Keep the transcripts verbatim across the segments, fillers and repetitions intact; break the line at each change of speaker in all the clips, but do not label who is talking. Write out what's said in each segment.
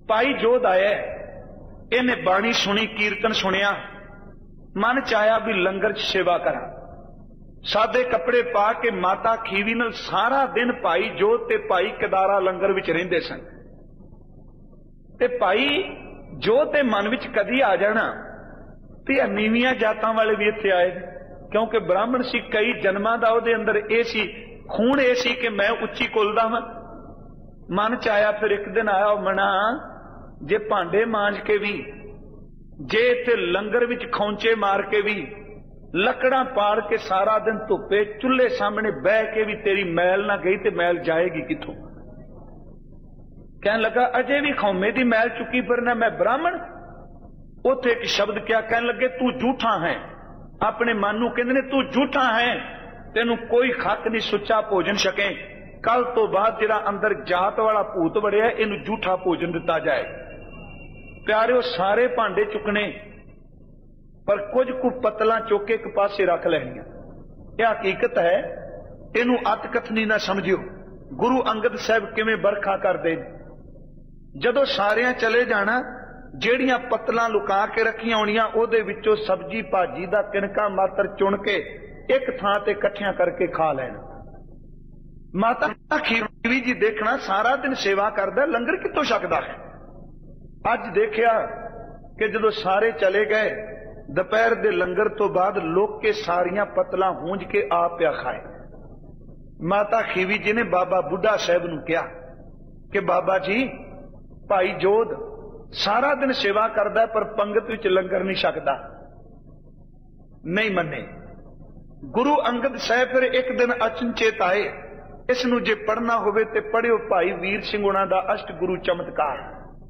भाई जोध आया, इन्हें बाणी सुनी, कीर्तन सुनिया, मन च आया भी लंगर च सेवा करा। सादे कपड़े पा के माता खीवी नाल सारा दिन भाई जोध ते भाई केदारा लंगर विच रहिंदे सन। ते भाई जोध दे मन विच कदी आ जाना भी नीवियां जातां वाले भी इत्थे आए, क्योंकि ब्राह्मण सी, कई जन्मां दा उहदे अंदर ए सी, खून ए सी कि मैं उच्ची कुल दा हां। मन च आया, फिर एक दिन आया मना, जे भांडे मांज के भी, जे इत्थे लंगर विच खौंचे मार के भी, लकड़ा पाड़ के सारा दिन धुप्पे चुल्हे सामने बह के भी तेरी मैल ना गई ते मैल जाएगी किथों। कहने लगा अजे भी खौमे दी मैल चुकी फिरना, मैं ब्राह्मण। उथे एक शब्द क्या कहने लगे, तू झूठा है। अपने मन नूं कहंदे ने तू झूठा है, तेनू कोई खक नहीं सुच्चा भोजन छके। कल तो बाद जिहड़ा अंदर जात वाला भूत वड़िया, इनू झूठा भोजन दिता जाए। प्यारे सारे भांडे चुकने, पर कुछ कु पतला चुक के एक पासे रख लैनियां। यह हकीकत है, इनू अत कथनी ना समझियो। गुरु अंगद साहब किवें बरखा करदे, जदों सारियां चले जाना, ਜਿਹੜੀਆਂ पत्तलां लुका के रखियां होणियां, ਉਹਦੇ ਵਿੱਚੋਂ सब्जी भाजी ਦਾ किनका मात्र चुन के एक थां ते इकट्ठियां करके खा लेना। माता खीवी जी देखना सारा दिन सेवा करदा, लंगर कितों छकदा है। अज देखिया कि जदों सारे चले गए, दोपहर दे लंगर तो बाद लोग के सारियां पत्तलां हूंज के आप पिया खाए। माता खीवी जी ने बाबा बुढ़ा साहब नूं कहा कि बाबा जी, भाई जोध सारा दिन सेवा करदा पर पंगत विच लंगर नहीं छकदा। नहीं मन्ने। गुरु अंगद साहब फिर एक दिन अचनचेत आए, इसनूं जे पढ़ना होवे ते पढ़ियो भाई वीर सिंह उन्हां दा अष्ट गुरु चमत्कार।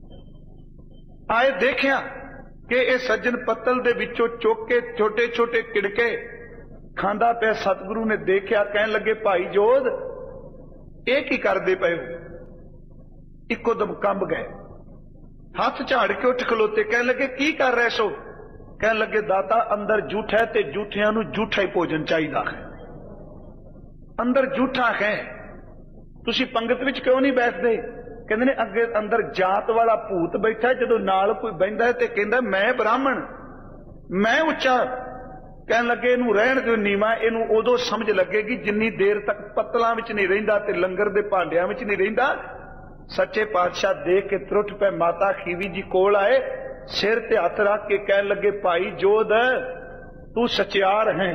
आए देखिया कि यह सज्जन पत्तल दे विचों चुक के छोटे छोटे किड़के खांदा पिया। सतगुरु ने देखिया, कहन लगे भाई जोध ये की करदे पए हो। इको दम कंब गए, हाथ झाड़ के उठ खलोते, कह लगे की कर रहे सो। कह लगे दाता अंदर झूठा है ते झूठियां नूं झूठा ही भोजन चाहिदा है। अंदर झूठा है, तुसी पंगत विच क्यों नहीं बैठदे। कहंदे ने अगे अंदर जात वाला भूत बैठा, जदों नाल कोई बहिंदा है ते कहंदा मैं ब्राह्मण, मैं उच्चा। कहन लगे इनू रहण दिओ नीवा, इनू उदों समझ लगेगी जिन्नी देर तक पत्तलां विच नहीं रहिंदा ते लंगर दे भांडियां विच नहीं रहिंदा। सच्चे पातशाह देख के त्रुट पे माता खीवी जी कोल आए, सिर ते हथ रख के कहन लगे भाई जोध तू सचियार है,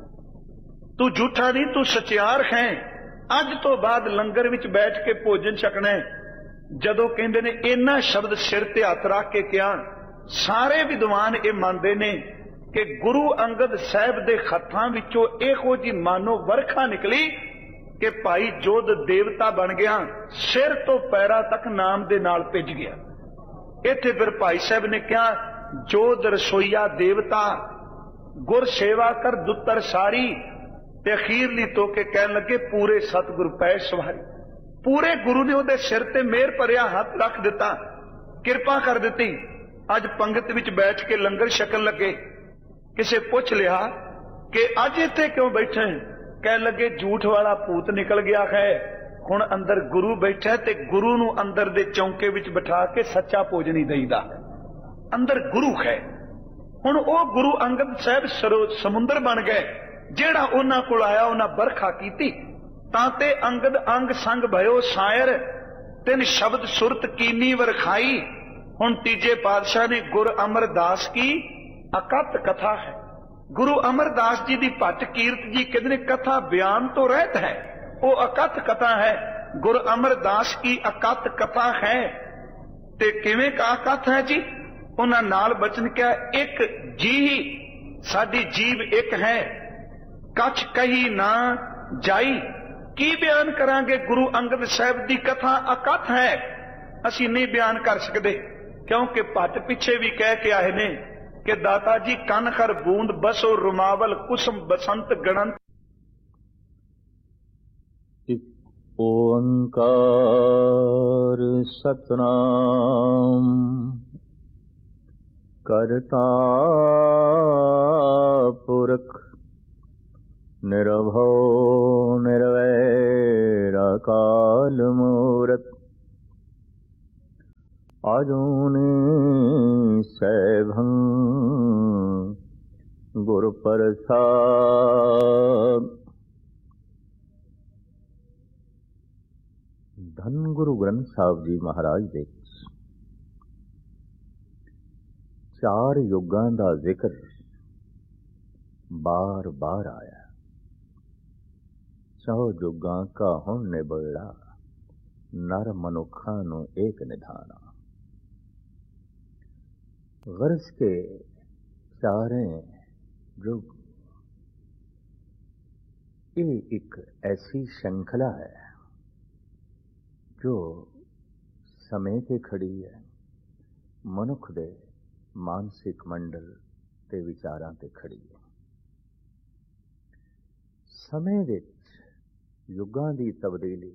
तू झूठा नहीं, तू सचियार है। अज तो बाद लंगर विच बैठ के भोजन छकना है। जदों कहंदे ने इन्ना शब्द सिर ते हथ रख के कहा, सारे विद्वान ये मानते ने कि गुरु अंगद साहब दे खत्तां विचों इहो जी मानो वरखा निकली कि भाई जोध देवता बन गया, सिर तो पैरा तक नाम दे नाल भिज गया। इत्थे फिर भाई साहब ने कहा, जोध रसोईया देवता, गुर सेवा कर दुत्तर सारी। ते अखीरली तो के कहन लगे पूरे सतगुर पै सवारी। पूरे गुरु ने उहदे सिर ते मेहर भरिया हाथ रख दिता, किरपा कर दी। अज पंगत विच बैठ के लंगर छकन लगे। किसे पुछ लिया कि अज इत्थे क्यों बैठे। कह लगे झूठ वाला भूत निकल गया है, हुण अंदर गुरु बैठा ते गुरु नूं अंदर दे चौंके विच बिठा के सच्चा भोजन ही दईदा। अंदर गुरु है। हुण ओह गुरु अंगद साहब सरो समुंदर बन गए। जेड़ा उन्हां कोल आया उन्हां बरखा कीती, तांते अंगद अंग संग भयो शायर, तिन शब्द सुरत कीनी वरखाई। हुण तीजे पातशाह ने गुर अमरदास की अकत कथा है। गुरु अमरदास जी की भट्ट कीरत जी कहते कथा बयान तो रहत है, वो अकथ कथा है। गुरु अमरदास की अकथ कथा है। ते किवें का अकथ है जी। उन्हां नाल बचन क्या, एक जी साडी जीव एक है, कछ कही ना जाई। की बयान करांगे। गुरु अंगद साहब की कथा अकथ है, असी नहीं बयान कर सकते, क्योंकि भट्ट पिछे भी कह के आए ने कि दाता जी कन खर बूंद बसो रुमावल कुसुम बसंत गणंत।
ओंकार सतनाम करता पुरख निरभौ निर्वैर अकाल मूरत ਆਜੂਨੀ ਸੈਭੰ ਗੁਰ ਪ੍ਰਸਾਦ। ਧੰਨ ਗੁਰੂ ਗ੍ਰੰਥ ਸਾਹਿਬ ਜੀ ਮਹਾਰਾਜ ਦੇ ਚਾਰ ਯੁੱਗਾਂ ਦਾ ਜ਼ਿਕਰ ਬਾਰ ਬਾਰ ਆਇਆ। ਚੌ ਯੁੱਗਾਂ ਕਾ ਹੁਣ ਨਿਬੜਾ, ਨਰ ਮਨੁੱਖਾਂ ਨੂੰ ਏਕ ਨਿਧਾਨਾ। ਗਰਜ ਕੇ ਚਾਰੇ ਯੁੱਗ ਇਹ ਇੱਕ ਐਸੀ ਸ਼ृंखला है जो समय ਤੇ ਖੜੀ ਹੈ, ਮਨੁੱਖ ਦੇ ਮਾਨਸਿਕ ਮੰਡਲ ਤੇ ਵਿਚਾਰਾਂ ਤੇ ਖੜੀ ਹੈ। ਸਮੇਂ ਵਿੱਚ ਯੁੱਗਾਂ ਦੀ ਤਬਦੀਲੀ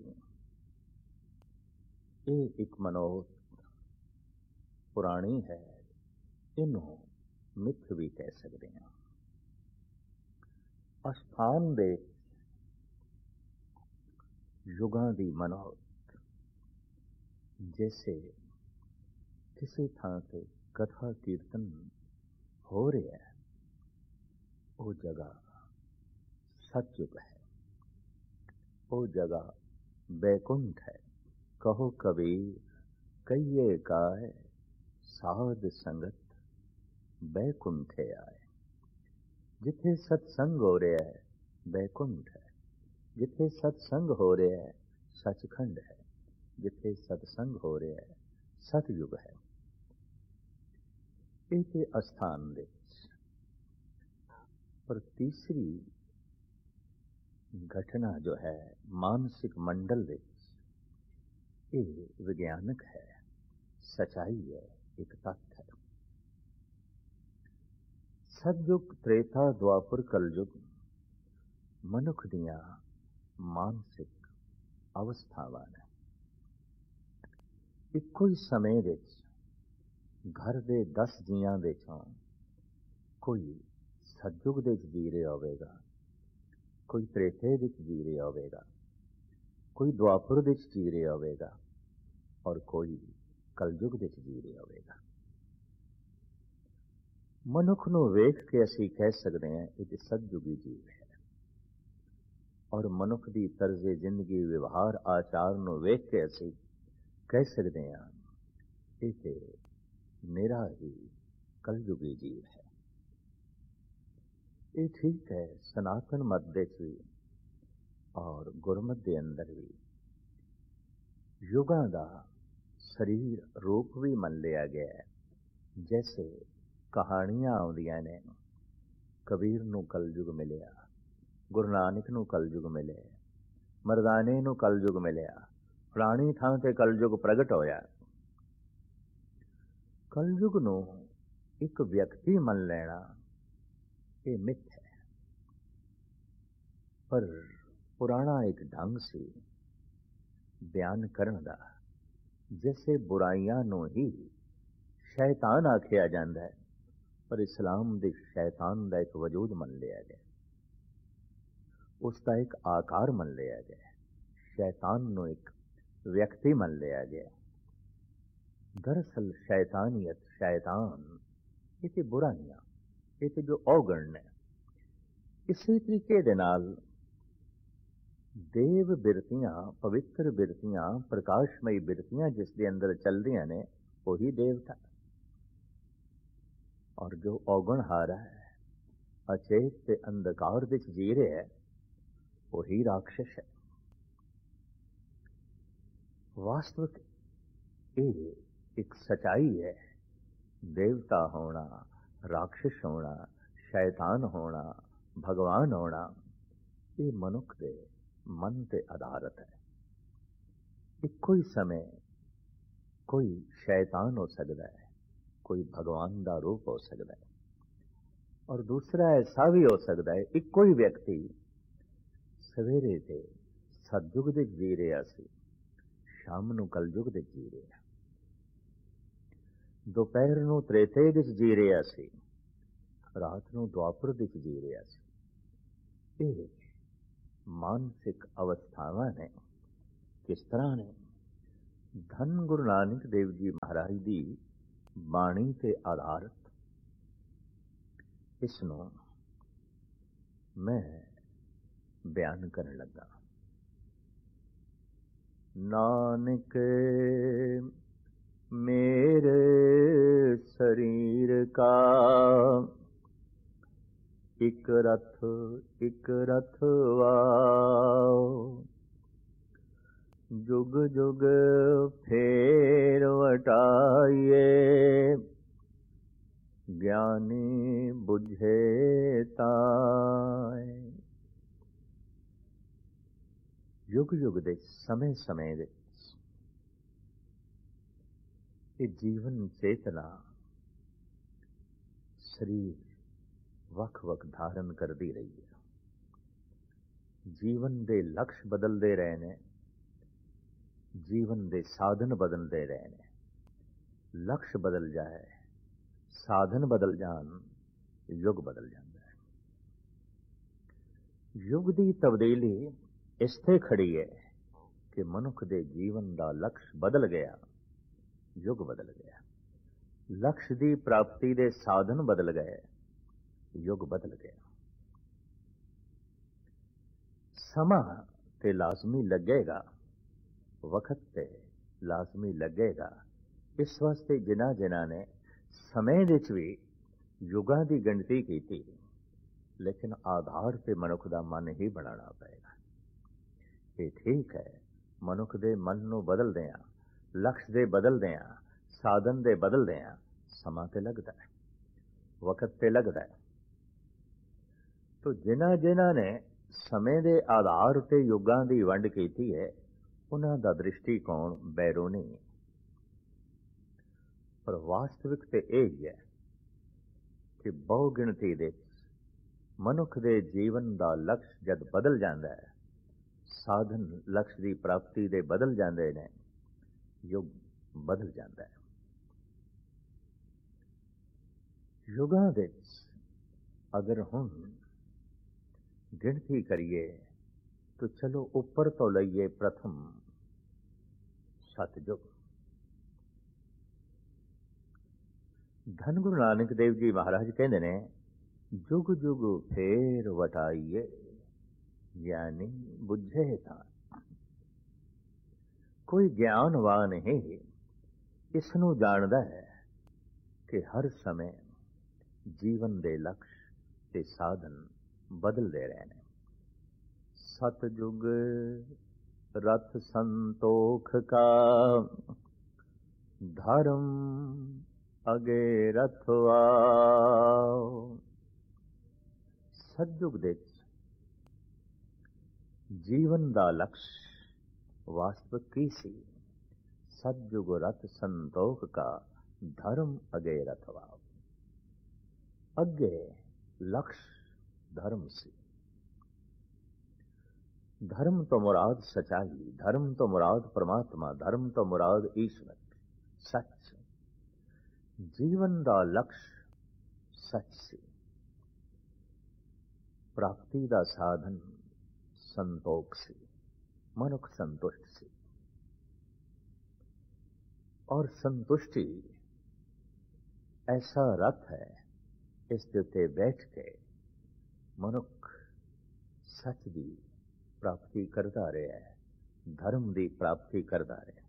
ਇਹ ਇੱਕ ਮਨੋਰਥ ਪੁਰਾਣੀ ਹੈ, ਇਹਨੂੰ ਮਿੱਥ ਵੀ ਕਹਿ ਸਕਦੇ ਹਾਂ। ਅਸਥਾਨ ਦੇ ਯੁੱਗਾਂ ਦੀ ਮਨੋਰਥ जैसे किसी थां से कथा कीर्तन हो रहा है, वो जगह सतयुग है, वो जगह बैकुंठ है। कहो कबीर कहिए काय, साध संगत बैकुंठे आए। जिथे सत्संग हो रहा है बैकुंठ है, जिथे सत्संग हो रहा है सचखंड है, जिथे सत्संग हो रहा है सतयुग है। ਇਹ ਅਸਥਾਨ ਵਿੱਚ ਪਰ ਤੀਸਰੀ ਘਟਨਾ ਜੋ ਹੈ ਮਾਨਸਿਕ ਮੰਡਲ ਵਿੱਚ, ਇਹ ਵਿਗਿਆਨਕ ਹੈ, ਸਚਾਈ ਹੈ, ਇੱਕ ਤੱਥ ਹੈ। ਸਤਯੁਗ, ਤ੍ਰੇਤਾ, ਦੁਆਪਰ, ਕਲਯੁਗ ਮਨੁੱਖ ਦੀਆਂ ਮਾਨਸਿਕ ਅਵਸਥਾਵਾਂ ਨੇ। ਇੱਕੋ ਹੀ ਸਮੇਂ ਵਿੱਚ ਘਰ ਦੇ ਦਸ ਜੀਆਂ ਵਿੱਚੋਂ ਕੋਈ ਸਤਯੁਗ ਦੇ ਵਿੱਚ ਜੀ ਰਿਹਾ ਹੋਵੇਗਾ, ਕੋਈ ਤ੍ਰੇਤੇ ਵਿੱਚ ਜੀ ਰਿਹਾ ਹੋਵੇਗਾ, ਕੋਈ ਦੁਆਪਰ ਵਿੱਚ ਜੀ ਰਿਹਾ ਹੋਵੇਗਾ, ਔਰ ਕੋਈ ਕਲਯੁਗ ਵਿੱਚ ਜੀ ਰਿਹਾ ਹੋਵੇਗਾ। ਮਨੁੱਖ ਨੂੰ ਵੇਖ ਕੇ ਅਸੀਂ ਕਹਿ ਸਕਦੇ ਹਾਂ ਇਹ ਸਤਯੁਗੀ ਜੀਵ ਹੈ, ਔਰ ਮਨੁੱਖ ਦੀ ਤਰਜ਼ੇ ਜ਼ਿੰਦਗੀ, ਵਿਵਹਾਰ, ਆਚਾਰ ਨੂੰ ਵੇਖ ਕੇ ਅਸੀਂ ਕਹਿ ਸਕਦੇ ਹਾਂ ਇਹ ਤੇ ਮੇਰਾ ਹੀ ਕਲਯੁਗੀ ਜੀਵ ਹੈ। ਇਹ ਠੀਕ ਹੈ, ਸਨਾਤਨ ਮਤ ਦੇ ਚ ਵੀ ਔਰ ਗੁਰਮਤ ਦੇ ਅੰਦਰ ਵੀ ਯੁਗਾਂ ਦਾ ਸਰੀਰ ਰੂਪ ਵੀ ਮੰਨ ਲਿਆ ਗਿਆ ਹੈ। ਜੈਸੇ ਕਹਾਣੀਆਂ ਆਉਂਦੀਆਂ ਨੇ, ਕਬੀਰ ਨੂੰ ਕਲਯੁਗ ਮਿਲਿਆ, ਗੁਰੂ ਨਾਨਕ ਨੂੰ ਕਲਯੁਗ ਮਿਲਿਆ, ਮਰਦਾਨੇ ਨੂੰ ਕਲਯੁਗ ਮਿਲਿਆ, ਫਲਾਣੀ ਥਾਂ ਤੇ ਕਲਯੁਗ ਪ੍ਰਗਟ ਹੋਇਆ। ਕਲਯੁਗ ਨੂੰ ਇੱਕ ਵਿਅਕਤੀ ਮੰਨ ਲੈਣਾ ਇਹ ਮਿੱਥ ਹੈ, ਪਰ ਪੁਰਾਣਾ ਇੱਕ ਢੰਗ ਸੀ ਬਿਆਨ ਕਰਨ ਦਾ। ਜੈਸੇ ਬੁਰਾਈਆਂ ਨੂੰ ਹੀ ਸ਼ੈਤਾਨ ਆਖਿਆ ਜਾਂਦਾ ਹੈ, ਪਰ ਇਸਲਾਮ ਦੇ ਸ਼ੈਤਾਨ ਦਾ ਇੱਕ ਵਜੂਦ ਮੰਨ ਲਿਆ ਗਿਆ, ਉਸ ਦਾ ਇੱਕ ਆਕਾਰ ਮੰਨ ਲਿਆ ਗਿਆ, ਸ਼ੈਤਾਨ ਨੂੰ ਇੱਕ ਵਿਅਕਤੀ ਮੰਨ ਲਿਆ ਗਿਆ। दरअसल शैतानियत, शैतान ये तो बुराइयां, ये तो जो औगण ने, इसी तरीके दे नाल देव बिरतियां, पवित्र बिरतियां, प्रकाशमयी बिरतियां जिस दे अंदर चलदियां ने वही देवता, और जो औगण हारा है, अचेत ते अंधकार विच जी रहा है वही राक्षस है। वास्तविक ये एक सच्चाई है, देवता होना, राक्षस होना, शैतान होना, भगवान होना, ये मनुख दे मन ते आधारित है। इक्को ही समय कोई शैतान हो सकता है, कोई भगवान का रूप हो सकता है, और दूसरा ऐसा भी हो सकता है इक्को ही व्यक्ति सवेरे से सतयुग दे जी रहा सी, शाम नूं कलयुग दे जी रहा, दोपहर नूं त्रेते विच जी रहा सी, रात नूं द्वापर विच जी रहा सी। ये मानसिक अवस्थावां ने किस तरह ने ਧੰਨ ਗੁਰੂ ਨਾਨਕ ਦੇਵ ਜੀ ਮਹਾਰਾਜ ਦੀ ਬਾਣੀ ਤੇ ਆਧਾਰਿਤ ਇਸ ਨੂੰ ਮੈਂ ਬਿਆਨ ਕਰਨ ਲੱਗਾ। ਨਾਨਕ ਮੇਰੇ ਸਰੀਰ ਕਾ ਇਕ ਰਥ ਇਕ ਰਥਵਾਓ, ਜੁਗ ਜੁਗ ਫੇਰ ਵਟਾਈਏ, ਗਿਆਨੀ ਬੁਝੇ ਤਾਏ। ਯੁਗ ਯੁਗ ਦੇ ਸਮੇਂ ਸਮੇਂ ਦੇ ਇਹ ਜੀਵਨ ਚੇਤਨਾ ਸਰੀਰ ਵੱਖ ਵੱਖ ਧਾਰਨ ਕਰਦੀ ਰਹੀ ਹੈ। ਜੀਵਨ ਦੇ ਲਕਸ਼ ਬਦਲਦੇ ਰਹੇ ਨੇ, ਜੀਵਨ ਦੇ ਸਾਧਨ ਬਦਲਦੇ ਰਹੇ ਨੇ। ਲਕਸ਼ ਬਦਲ ਜਾਏ, ਸਾਧਨ ਬਦਲ ਜਾਣ, ਯੁੱਗ ਬਦਲ ਜਾਂਦਾ ਹੈ। ਯੁੱਗ ਦੀ ਤਬਦੀਲੀ ਇਸ ਤੇ ਖੜੀ ਹੈ ਕਿ ਮਨੁੱਖ ਦੇ ਜੀਵਨ ਦਾ ਲਕਸ਼ ਬਦਲ ਗਿਆ, ਯੁੱਗ ਬਦਲ ਗਿਆ। ਲਕਸ਼ ਦੀ ਪ੍ਰਾਪਤੀ ਦੇ ਸਾਧਨ ਬਦਲ ਗਏ, ਯੁੱਗ ਬਦਲ ਗਿਆ। ਸਮਾਂ ਤੇ ਲਾਜ਼ਮੀ ਲੱਗੇਗਾ, ਵਕਤ ਤੇ ਲਾਜ਼ਮੀ ਲੱਗੇਗਾ। ਇਸ ਵਾਸਤੇ ਜਿਨ੍ਹਾਂ ਜਿਨ੍ਹਾਂ ਨੇ ਸਮੇਂ ਵਿੱਚ ਵੀ ਯੁੱਗਾਂ ਦੀ ਗਿਣਤੀ ਕੀਤੀ, ਲੇਕਿਨ ਆਧਾਰ ਤੇ ਮਨੁੱਖ ਦਾ ਮਨ ਹੀ ਬਣਾਉਣਾ ਪਏਗਾ। ਇਹ ਠੀਕ ਹੈ, ਮਨੁੱਖ ਦੇ ਮਨ ਨੂੰ ਬਦਲਦਿਆਂ, ਲਕਸ਼ ਦੇ ਬਦਲਦਿਆਂ, ਸਾਧਨ ਦੇ ਬਦਲਦਿਆਂ ਸਮਾਂ ਤੇ ਲੱਗਦਾ ਹੈ, ਵਕਤ ਤੇ ਲੱਗਦਾ ਹੈ। ਤੋ ਜਿਨ੍ਹਾਂ ਜਿਨ੍ਹਾਂ ਨੇ ਸਮੇਂ ਦੇ ਆਧਾਰ ਤੇ ਯੁੱਗਾਂ ਦੀ ਵੰਡ ਕੀਤੀ ਹੈ, ਉਹਨਾਂ ਦਾ ਦ੍ਰਿਸ਼ਟੀਕੋਣ ਬੈਰੂਨੀ ਹੈ। ਪਰ ਵਾਸਤਵਿਕ ਤੇ ਇਹ ਹੀ ਹੈ ਕਿ ਬਹੁ ਗਿਣਤੀ ਦੇ ਮਨੁੱਖ ਦੇ ਜੀਵਨ ਦਾ ਲਕਸ਼ ਜਦ ਬਦਲ ਜਾਂਦਾ ਹੈ, ਸਾਧਨ ਲਕਸ਼ ਦੀ ਪ੍ਰਾਪਤੀ ਦੇ ਬਦਲ ਜਾਂਦੇ ਨੇ, ਯੁੱਗ ਬਦਲ ਜਾਂਦਾ ਹੈ। ਯੁੱਗਾਂ ਵਿੱਚ ਅਗਰ ਹੁਣ ਗਿਣਤੀ ਕਰੀਏ ਤਾਂ ਚਲੋ ਉੱਪਰ ਤੋਂ ਲਈਏ। ਪ੍ਰਥਮ ਸਤਿਯੁਗ। ਧੰਨ ਗੁਰੂ ਨਾਨਕ ਦੇਵ ਜੀ ਮਹਾਰਾਜ ਕਹਿੰਦੇ ਨੇ, ਜੁਗ ਜੁਗ ਫੇਰ ਵਟਾਈਏ, ਗਿਆਨੀ ਬੁਝੇ ਤਾਂ। ਕੋਈ ਗਿਆਨਵਾਨ ਹੀ ਇਸ ਨੂੰ ਜਾਣਦਾ ਹੈ ਕਿ ਹਰ ਸਮੇਂ ਜੀਵਨ ਦੇ ਲਕਸ਼ ਤੇ ਸਾਧਨ ਬਦਲਦੇ ਰਹੇ ਨੇ। ਸਤਿਯੁਗ ਰਥ ਸੰਤੋਖ ਕਾ, ਧਰਮ ਅਗੇ ਰਥਵਾਓ। ਸਤਿਯੁਗ ਦੇ ਜੀਵਨ ਦਾ ਲਕਸ਼ ਵਾਸਤਵਿਕ ਕੀ ਸੀ? ਸਤਿਯੁਗ ਰਥ ਸੰਤੋਖ ਕਾ, ਧਰਮ ਅਗੇ ਰਥਵਾਓ। ਅੱਗੇ ਲਕਸ਼ ਧਰਮ ਸੀ। धर्म तो मुराद सच्चाई, धर्म तो मुराद परमात्मा, धर्म तो मुराद ईश्वर, सच। जीवन का लक्ष्य सच सी। प्राप्ति का साधन संतोख सी, मनुख संतुष्ट सी। और संतुष्टि ऐसा रथ है, इस दे उत्ते बैठ के मनुख सच की प्राप्ति करता रहा है, धर्म की प्राप्ति करता रहा।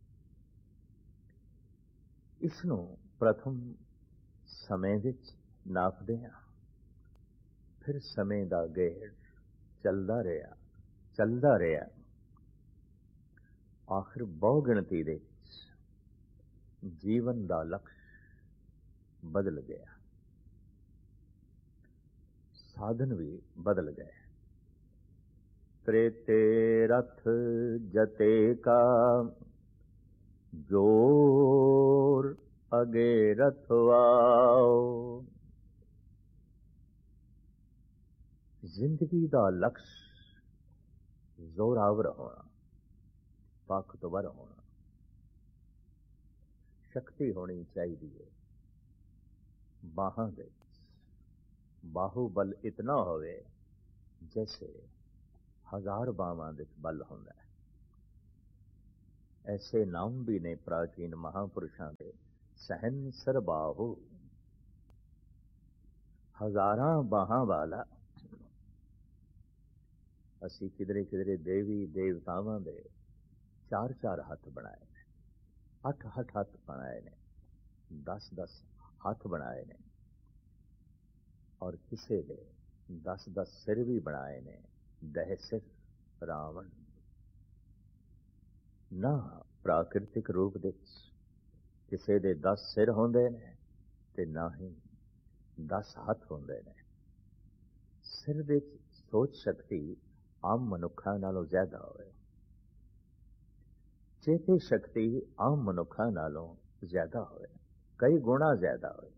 इसनों प्रथम समय विच नापदे हां, फिर समय का गेड़ चलता रहा चलता रहा आखिर बहु गिणती दे जीवन का लक्ष्य बदल गया, साधन भी बदल गए। त्रेते रथ जते का, जोर अगे रथवाओ। जिंदगी का लक्ष्य जोरावर होना, ताकतवर होना, शक्ति होनी चाहिए। बाहां दे बाहुबल इतना होवे जैसे हजार बावां दे बल होंदा है। ऐसे नाम भी ने प्राचीन महापुरुषों के, सहनसर बाहु, हजारां बाहां वाला। असी किधरे किधरे देवी देवतावां दे चार चार हथ बनाए ने, अठ अठ हथ बनाए ने, दस दस हथ बनाए ने, और किसे दे दस दस सिर भी बनाए ने। दह सिर रावण ना प्राकृतिक रूप दे किसे दे दस सिर होंदे ने ते ना ही दस हथ होंदे ने। सिर दे सोच शक्ति आम मनुखा नालों ज्यादा होवे, चेते शक्ति आम मनुखा नालों ज्यादा होवे, कई गुणा ज्यादा होवे।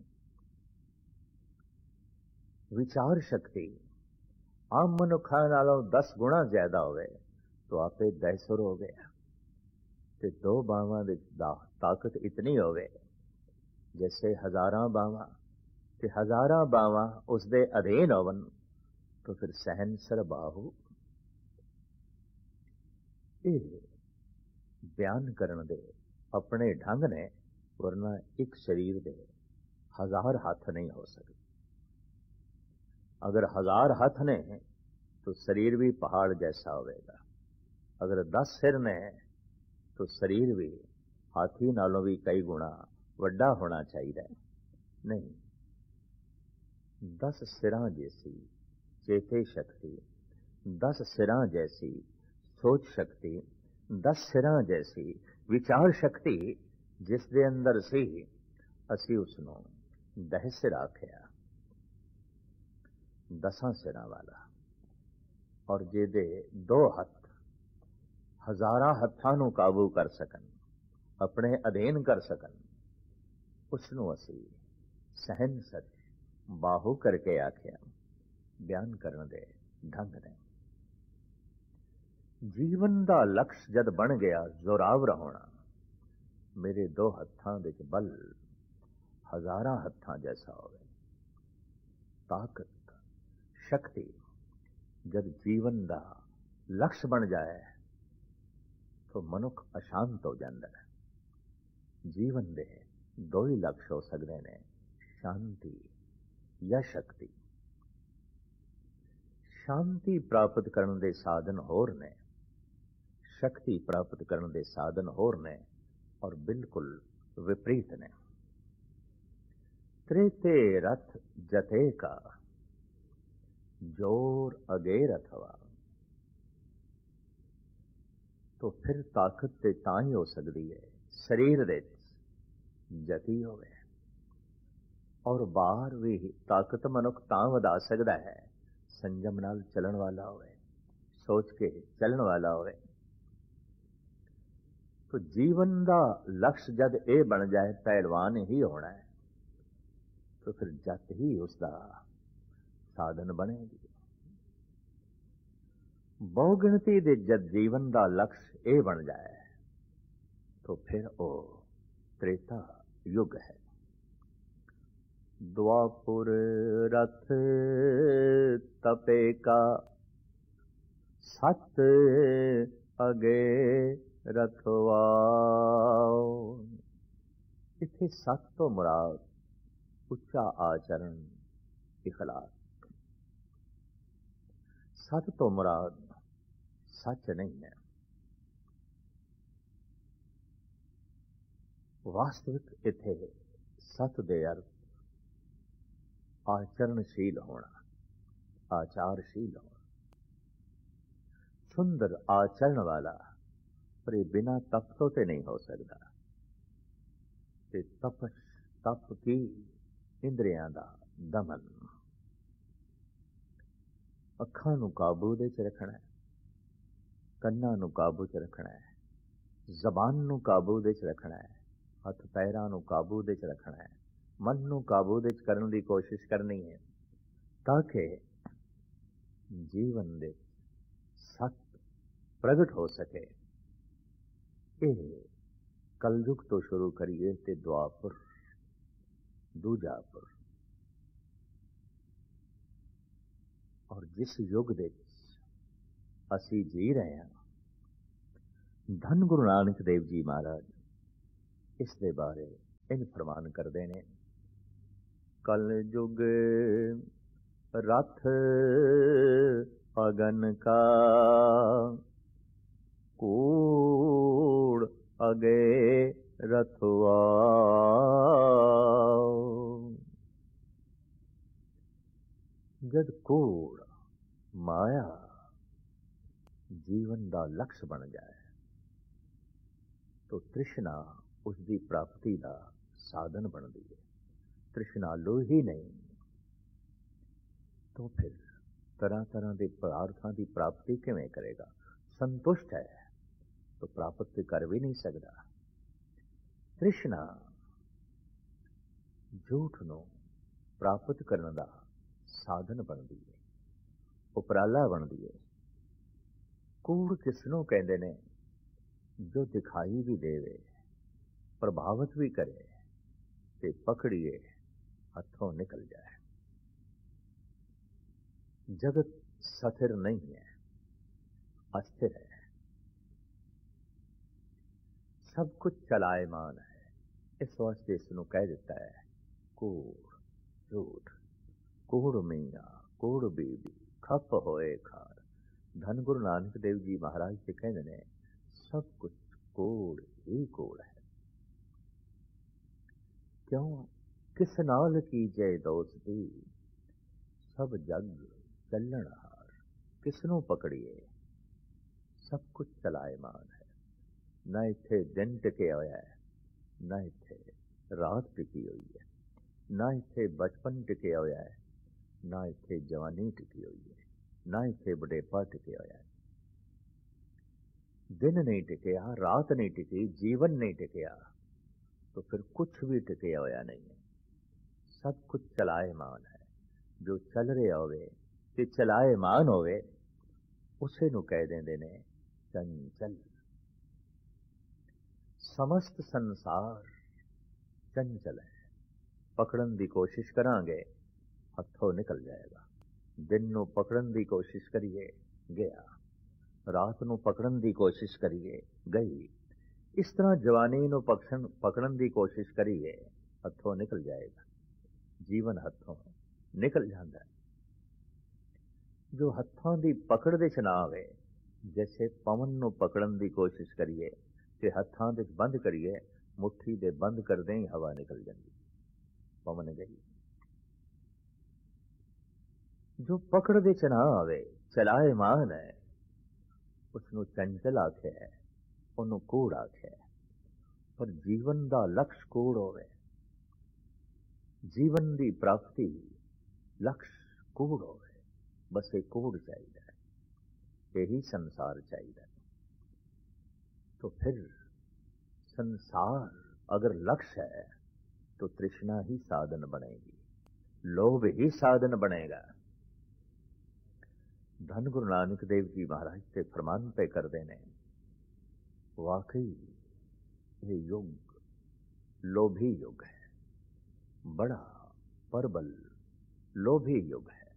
विचार शक्ति आम मनुखा नालों दस गुणा ज्यादा होवे तो आपे दहसुर हो गया। ते दो बावां दी ताकत इतनी होवे जैसे हजारां बावां, ते हजारां बावां उसदे अधीन होवन तो फिर सहनसर बाहु। ये बयान करन दे अपने ढंग ने, वरना एक शरीर दे हजार हाथ नहीं हो सकते। अगर हजार हाथ ने तो शरीर भी पहाड़ जैसा होगा, अगर दस सिर ने तो शरीर भी हाथी नालों भी कई गुणा वड्डा होना चाहिए। नहीं, दस सिरां जैसी चेते शक्ति, दस सिरां जैसी सोच शक्ति, दस सिरां जैसी विचार शक्ति जिस दे अंदर सी, असी उसनों दह सिर आख्या, दसां सिरां वाला। और जेदे दो हथ हजारां हत्थां नूं काबू कर सकन, अपने अधीन कर सकन, उसनूं असी सहनसर बाहु करके आख्या। बयान करन दे ढंग ने जीवन दा लक्ष्य जद बन गया जोरावर होना, मेरे दो हत्थां दे बल हजारां हत्थां जैसा होवे। ताकत शक्ति जद जीवन दा लक्ष्य बन जाए तो मनुख अशांत हो जाता है। जीवन दे दो ही लक्ष्य हो सकते हैं, शांति या शक्ति। शांति प्राप्त करने दे साधन होर ने, शक्ति प्राप्त करने दे साधन होर ने, और बिल्कुल विपरीत ने। त्रेते रथ जते का जोर अगे रथवा, तो फिर ताकत ते तां ही हो सकती है शरीर दे जती होवे। और बाहर भी ताकत मनुख तां वधा सकता है संयम नाल चलन वाला होवे, सोच के चलन वाला होवे। तो जीवन दा लक्ष्य जद ए बन जाए पहलवान ही होना है, तो फिर जत ही उसका साधन बनेगी। बहुगिणती दे जद जीवन दा लक्ष्य ए बन जाए तो फिर ओ त्रेता युग है। द्वापुर रथ तपे का सत अगे रथवा। इथे सत तो मुराद उच्चा आचरण इखलास, सत तो मुराद सच नहीं है। वास्तविक इथे सत दे अर्थ आचरणशील होना, आचारशील होना। सुंदर आचरण वाला पर ये बिना तप तो ते नहीं हो सकता। ते तप तप की इंद्रियां दा दमन, अखां नूं काबू दे च रखना है, कन्नां नूं काबू च रखना है, जबान नूं काबू दे च रखना है, हथ पैरां नूं काबू दे च रखना है, मन नूं काबू दे च करने की कोशिश करनी है, ताकि जीवन दे सत प्रगट हो सके। ये कलयुग तो शुरू करिए ते द्वापुर दूजापुर। और जिस युग दे असी जी रहे हैं, ਧੰਨ ਗੁਰੂ ਨਾਨਕ ਦੇਵ ਜੀ ਮਹਾਰਾਜ ਇਸ ਦੇ ਬਾਰੇ ਇੰਜ ਫਰਮਾਨ ਕਰਦੇ ਨੇ, ਕਲ ਯੁਗ ਰਥ ਅਗਨ ਕਾ, ਕੂੜ ਅਗੇ ਰਥਵਾ। ਜਦ ਕੂੜ ਮਾਇਆ ਜੀਵਨ ਦਾ ਲਕਸ਼ ਬਣ ਜਾਏ तो तृष्णा उसकी प्राप्ति का साधन बनती है। तृष्णा लो ही नहीं तो फिर तरह तरह के पदार्थों की प्राप्ति किवें करेगा? संतुष्ट है तो प्राप्त कर भी नहीं सकता। तृष्णा झूठ नूं प्राप्त करने का साधन बनती है, उपराला बनती है। कूड़ किसनों कहते ने? जो दिखाई भी देवे, प्रभावित भी करे ते पकड़िए हथों निकल जाए। जगत स्थिर नहीं है, अस्थिर है, सब कुछ चलायमान है। इस वास्ते इसनूं कह दिता है कूड़, झूठ। कूड़ मीया कूड़ बीबी खप होए खार। धन गुरु नानक देव जी महाराज से कहते ने सब कुछ कूड़ ही कूड़ है। क्यों? किस नाल कीजे दोस्ती, सब जग चलन हार। किसनों पकड़िए? सब कुछ चलायमान है। ना इत्थे दिन टिके होया है, ना इत्थे रात टिकी हुई है, ना इत्थे बचपन टिके होया है, ना इत्थे जवानी टिकी हुई है, ना इत्थे बुढ़ेपा टिके होया है। दिन नहीं टिकया, रात नहीं टिकी, जीवन नहीं टिकया, तो फिर कुछ भी टिके होया नहीं है। सब कुछ चलायमान है। जो चल रहा होवे ते चलायमान होवे उसे नूं कह देंदे ने चंचल। समस्त संसार चंचल है। पकड़न की कोशिश करांगे हथों निकल जाएगा। दिन नूं पकड़न की कोशिश करिए गया, रात नूं पकड़न की कोशिश करिए गई। इस तरह जवानी नूं पकड़न पकड़न की कोशिश करिए हथों निकल जाएगा। जीवन हथों निकल जाता है। जो हथों की पकड़ दे च ना आवे, जैसे पवन नूं पकड़न की कोशिश करिए ते हथां दे बंद करिए, मुट्ठी दे बंद करदे ही हवा निकल जाती, पवन गई। जो पकड़ दे च ना आवे, चलायमान है, उसनूं चंचल आख्या है, उन्होंने कूड़ आख्या है। पर जीवन का लक्ष्य कूड़ होवे, जीवन की प्राप्ति लक्ष्य कूड़ होवे, बस एक कूड़ चाहिए, यही संसार चाहिए। तो फिर संसार अगर लक्ष्य है तो तृष्णा ही साधन बनेगी, लोभ ही साधन बनेगा। धन गुरु नानक देव जी महाराज से फरमान पे कर देने, वाकई ये युग लोभी युग है, बड़ा प्रबल लोभी युग है।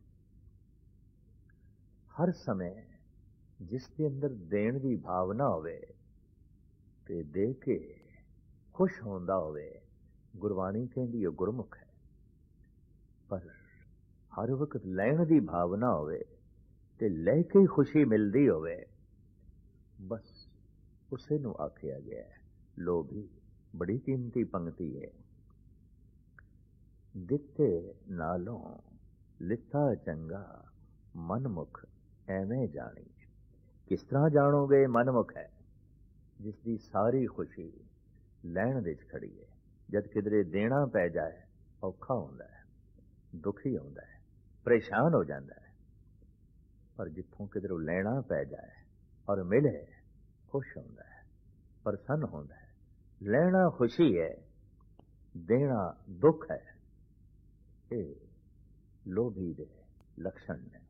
हर समय जिसके अंदर देण की भावना होवे ते दे के खुश होंदा होवे, गुरबाणी कहंदी है गुरमुख है। पर हर वक्त लैण की भावना होवे ते लेके ही खुशी मिलती होवे, बस उसे नूं आख्या गया है लोभी। बड़ी कीमती पंक्ति है। दिते नालों लिता चंगा, मनमुख एवें जानी। किस तरह जानोगे? मनमुख है जिसकी सारी खुशी लैण विच खड़ी है। जद किधरे देना पै जाए औखा होंदा है, दुखी होंदा है, परेशान हो जाता है। पर जिथों किधरों लेना पै जाए और मिले खुश होंदा है, प्रसन्न होंदा है। लेना खुशी है, देना दुख है। ये लोभी दे लक्षण ने।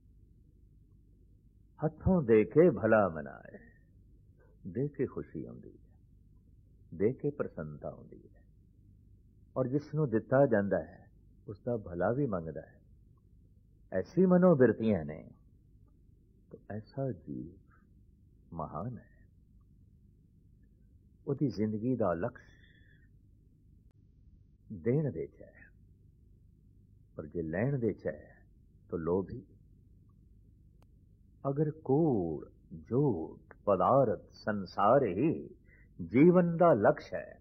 हथों दे के भला मनाए, दे के खुशी आती है, दे के प्रसन्नता आती है। और जिसनों दिता जाता है उसका भला भी मंगता है। ऐसी मनोवृत्तियां ने तो ऐसा जीव महान है। ਉਹਦੀ ਜ਼ਿੰਦਗੀ ਦਾ ਲਕਸ਼ ਦੇਣ ਦੇ ਚ ਹੈ, ਪਰ ਜੇ ਲੈਣ ਦੇ ਚ ਹੈ ਤਾਂ ਲੋਭੀ। ਅਗਰ ਕੂੜ, ਝੂਠ, ਪਦਾਰਥ, ਸੰਸਾਰ ਹੀ ਜੀਵਨ ਦਾ ਲਕਸ਼ ਹੈ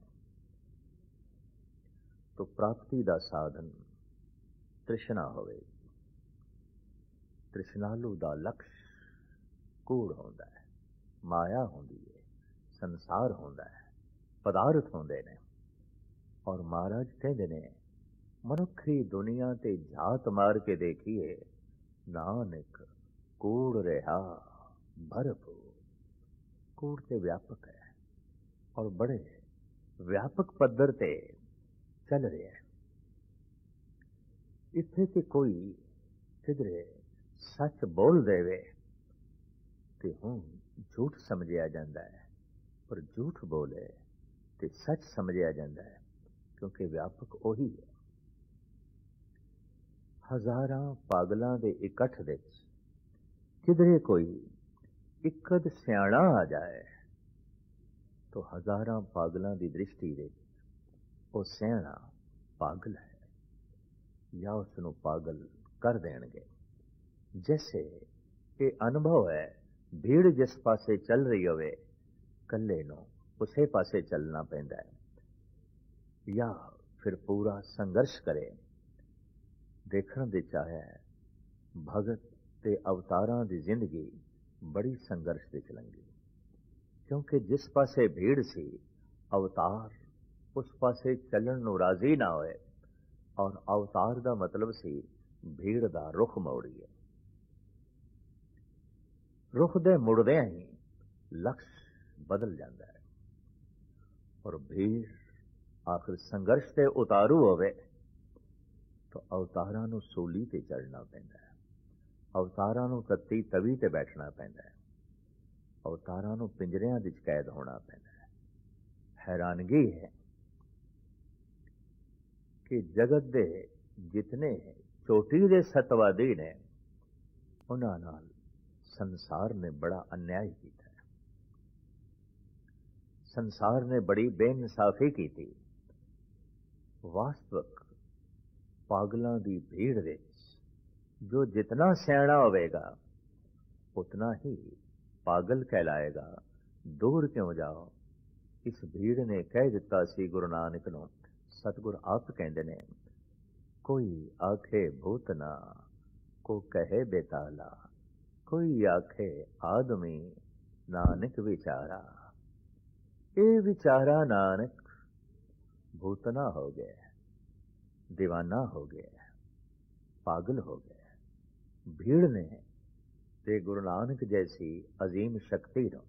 ਤਾਂ ਪ੍ਰਾਪਤੀ ਦਾ ਸਾਧਨ ਤ੍ਰਿਸ਼ਨਾ ਹੋਵੇਗੀ। ਤ੍ਰਿਸ਼ਨਾਲੂ ਦਾ ਲਕਸ਼ ਕੂੜ ਹੁੰਦਾ ਹੈ, ਮਾਇਆ ਹੁੰਦੀ ਹੈ, ਸੰਸਾਰ ਹੁੰਦਾ ਹੈ, ਪਦਾਰਥ ਹੁੰਦੇ ਨੇ। ਔਰ ਮਹਾਰਾਜ ਕਹਿੰਦੇ ਨੇ ਮਨੁੱਖੀ ਦੁਨੀਆ ਤੇ ਝਾਤ ਮਾਰ ਕੇ ਦੇਖੀਏ, ਨਾਨਕ ਕੂੜ ਰਿਹਾ ਭਰਪੂਰ। ਕੂੜ ਤੇ ਵਿਆਪਕ ਹੈ ਔਰ ਬੜੇ ਵਿਆਪਕ ਪੱਧਰ ਤੇ ਚੱਲ ਰਿਹਾ ਹੈ। ਇੱਥੇ ਤੇ ਕੋਈ ਕਿਧਰੇ ਸੱਚ ਬੋਲ ਦੇਵੇ ਤੇ ਹੁਣ ਝੂਠ ਸਮਝਿਆ ਜਾਂਦਾ ਹੈ, ਪਰ ਝੂਠ ਬੋਲੇ ਤੇ ਸੱਚ ਸਮਝਿਆ ਜਾਂਦਾ ਹੈ, ਕਿਉਂਕਿ ਵਿਆਪਕ ਉਹੀ ਹੈ। ਹਜ਼ਾਰਾਂ ਪਾਗਲਾਂ ਦੇ ਇਕੱਠ ਵਿੱਚ ਕਿਧਰੇ ਕੋਈ ਇੱਕਦ ਸਿਆਣਾ ਆ ਜਾਏ ਤਾਂ ਹਜ਼ਾਰਾਂ ਪਾਗਲਾਂ ਦੀ ਦ੍ਰਿਸ਼ਟੀ ਵਿੱਚ ਉਹ ਸਿਆਣਾ ਪਾਗਲ ਹੈ ਜਾਂ ਉਸ ਨੂੰ ਪਾਗਲ ਕਰ ਦੇਣਗੇ। ਜੈਸੇ ਇਹ ਅਨੁਭਵ ਹੈ, ਭੀੜ ਜਿਸ ਪਾਸੇ ਚੱਲ ਰਹੀ ਹੋਵੇ, ਕੱਲੇ ਨੂੰ ਉਸੇ ਪਾਸੇ ਚੱਲਣਾ ਪੈਂਦਾ ਹੈ, ਜਾਂ ਫਿਰ ਪੂਰਾ ਸੰਘਰਸ਼ ਕਰੇ। ਦੇਖਣ ਦੇ ਚਾਹਿਆ ਹੈ ਭਗਤ ਤੇ ਅਵਤਾਰਾਂ ਦੀ ਜ਼ਿੰਦਗੀ ਬੜੀ ਸੰਘਰਸ਼ ਵਿੱਚ ਲੰਘੀ, ਕਿਉਂਕਿ ਜਿਸ ਪਾਸੇ ਭੀੜ ਸੀ ਅਵਤਾਰ ਉਸ ਪਾਸੇ ਚੱਲਣ ਨੂੰ ਰਾਜ਼ੀ ਨਾ ਹੋਏ, ਔਰ ਅਵਤਾਰ ਦਾ ਮਤਲਬ ਸੀ ਭੀੜ ਦਾ ਰੁਖ ਮੋੜੀਏ। ਰੁਖ ਦੇ ਮੁੜਦਿਆਂ ਹੀ ਲਕਸ਼ ਬਦਲ ਜਾਂਦਾ ਹੈ, ਔਰ ਭੀੜ ਆਖਿਰ ਸੰਘਰਸ਼ ਤੇ ਉਤਾਰੂ ਹੋਵੇ ਤਾਂ ਅਵਤਾਰਾਂ ਨੂੰ ਸੂਲੀ ਤੇ ਚੜ੍ਹਨਾ ਪੈਂਦਾ ਹੈ, ਅਵਤਾਰਾਂ ਨੂੰ ਤੱਤੀ ਤਵੀ ਤੇ ਬੈਠਣਾ ਪੈਂਦਾ ਹੈ, ਅਵਤਾਰਾਂ ਨੂੰ ਪਿੰਜਰਿਆਂ ਵਿੱਚ ਕੈਦ ਹੋਣਾ ਪੈਂਦਾ ਹੈ। ਹੈਰਾਨਗੀ ਹੈ ਕਿ ਜਗਤ ਦੇ ਜਿਤਨੇ ਚੋਟੀ ਦੇ ਸਤਵਾਦੀ ਨੇ, ਉਹਨਾਂ ਨਾਲ ਸੰਸਾਰ ਨੇ ਬੜਾ ਅਨਿਆਇ ਕੀਤਾ ਹੈ। ਸੰਸਾਰ ਨੇ ਬੜੀ ਬੇਇਨਸਾਫੀ ਕੀਤੀ। ਵਾਸਤਵਿਕ ਪਾਗਲਾਂ ਦੀ ਭੀੜ ਵਿੱਚ ਜੋ ਜਿਤਨਾ ਸਿਆਣਾ ਹੋਵੇਗਾ ਉਤਨਾ ਹੀ ਪਾਗਲ ਕਹਿਲਾਏਗਾ। ਦੂਰ ਕਿਉਂ ਜਾਓ। ਇਸ ਭੀੜ ਨੇ ਕਹਿ ਦਿੱਤਾ ਸੀ ਗੁਰੂ ਨਾਨਕ ਨੂੰ, ਸਤਿਗੁਰ ਆਪ ਕਹਿੰਦੇ ਨੇ, ਕੋਈ ਆਖੇ ਭੂਤ ਨਾ ਕੋ ਕਹੇ ਬੇਤਾਲਾ, ਕੋਈ ਆਖੇ ਆਦਮੀ ਨਾਨਕ ਵਿਚਾਰਾ। ਇਹ ਵਿਚਾਰਾ ਨਾਨਕ ਭੂਤਨਾ ਹੋ ਗਏ, दीवाना हो गया, पागल हो गया। भीड़ ने ते गुरु नानक जैसी अजीम शक्ति नो,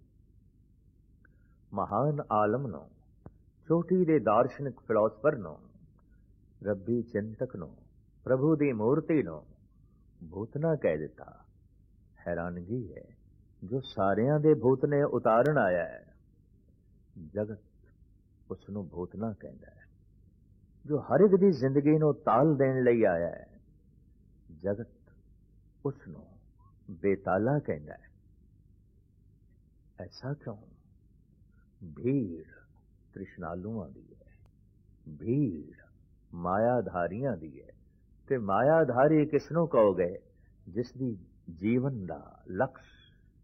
महान आलम नो, चोटी दे दार्शनिक फिलोसफर नो, रब्बी चिंतक नो, प्रभु दी मूर्ति नो भूतना कह दिता। हैरानगी है जो सारियां दे भूत ने उतारन आया है, जगत उसनू भूतना कहता है। जो हर एक दी जिंदगी नू ताल देन लई आया है, जगत उसनू बेताला कहता है। ऐसा क्यों? भीड़ तृष्णालुआं दी है, भीड़ मायाधारियां दी है। ते मायाधारी किसनू कहोगे? जिसदी जीवन दा लक्ष्य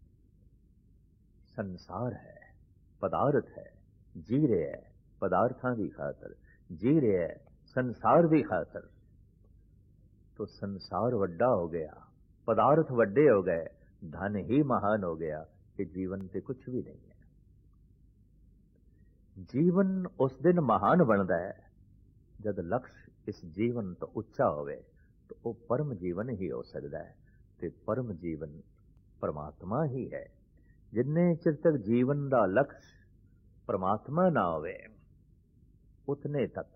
संसार है, पदार्थ है, जी रहे है पदार्थां दी खातर, जी रहे है संसार दी खातर। तो संसार वड्डा हो गया, पदार्थ वड्डे हो गए, धन ही महान हो गया कि जीवन से कुछ भी नहीं है। जीवन उस दिन महान बनता है जब लक्ष्य इस जीवन तो उच्चा होवे, तो वो परम जीवन ही हो सकता है। ते परम जीवन परमात्मा ही है। जिन्ने चिर तक जीवन का लक्ष्य परमात्मा ना होवे, उतने तक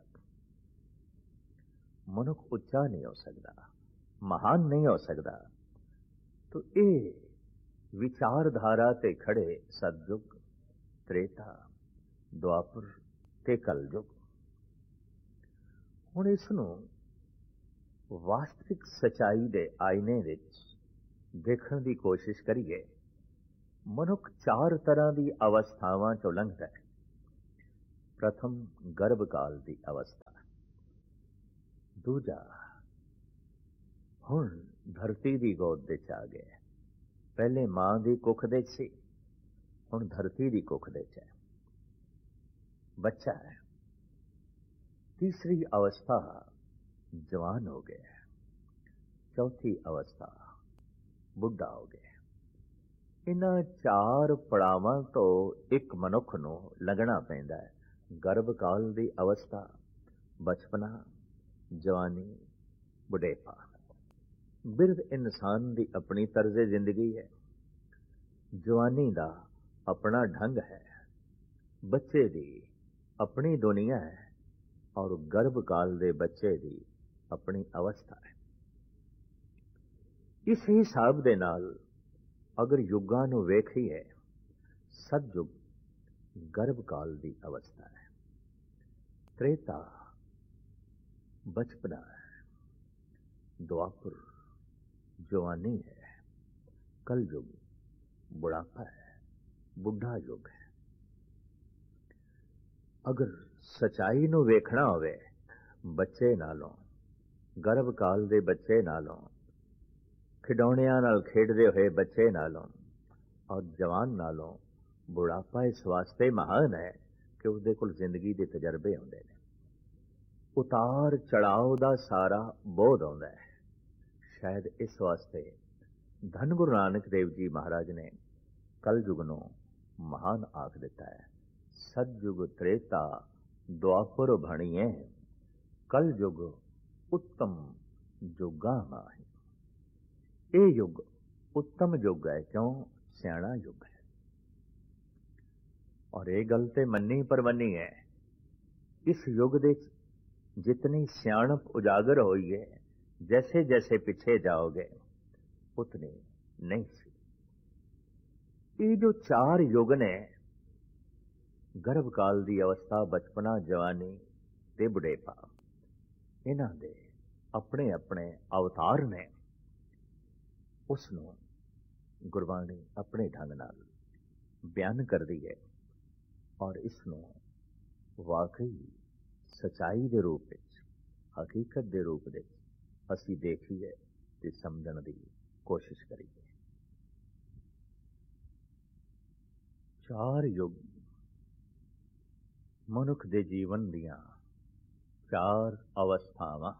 मनुख उच्चा नहीं हो सकता, महान नहीं हो सकता। तो ये विचारधारा ते खड़े सतयुग, त्रेता, द्वापर ते कलयुग। हुण इसनू वास्तविक सच्चाई दे आईने विच देखण दी कोशिश करिए। मनुख चार तरह की अवस्थावां चों लंघदा है। प्रथम गर्भकाल की अवस्था, दूजा हुण धरती की गोद दे च आ गए। पहले मां की कुख दे सी, हुण धरती की कुख दे च है, बच्चा है। तीसरी अवस्था जवान हो गया, चौथी अवस्था बुढ़ा हो गया। इन्हां चार पड़ावां तो एक मनुख नूं लंघना पैंदा है। गर्भकाल की अवस्था, बचपना, जवानी, बुढ़ेपा। बिरध इंसान की अपनी तर्जे जिंदगी है, जवानी का अपना ढंग है, बच्चे की अपनी दुनिया है और गर्भकाल के बच्चे की अपनी अवस्था है। इस हिसाब दे नाल अगर युगां नूं वेखीए, सतयुग गर्भकाल की अवस्था है, त्रेता बचपना है, द्वापर जवानी है, कलयुग बुढ़ापा है, बुढ़ा युग है। अगर सच्चाई नूं वेखना होवे, बच्चे नालों, गर्भकाल के बच्चे नालों, खिडौणियां नाल खेडदे हुए बच्चे नालों और जवान नालों बुढ़ापा इस वास्ते महान है कि उसदे कोल जिंदगी के तजर्बे आउंदे ने, उतार चढ़ाव का सारा बोध आउंदा है। शायद इस वास्ते धन गुरु नानक देव जी महाराज ने कलयुग नूं महान आख दिता है। सतयुग त्रेता द्वापर भणिए, कलयुग उत्तम जुगा माही। ये युग उत्तम युग है, क्यों? सियाणा युग है। और ये गल ते मन्नी परवन्नी है, इस युग दे जितनी सियाणप उजागर होई है, जैसे जैसे पीछे जाओगे उतनी नहीं सी। ये जो चार युग ने, गर्भकाल की अवस्था, बचपना, जवानी ते बुढ़ेपा, इन्हां दे अपने अपने अवतार ने। उसनों गुरबाणी अपने ढंग नाल बयान कर दी है और इसनों वाकई सच्चाई के रूप में, हकीकत के रूप में असी देखिए ते समझण की कोशिश करिए। चार युग मनुख दे जीवन दियां चार अवस्थावां,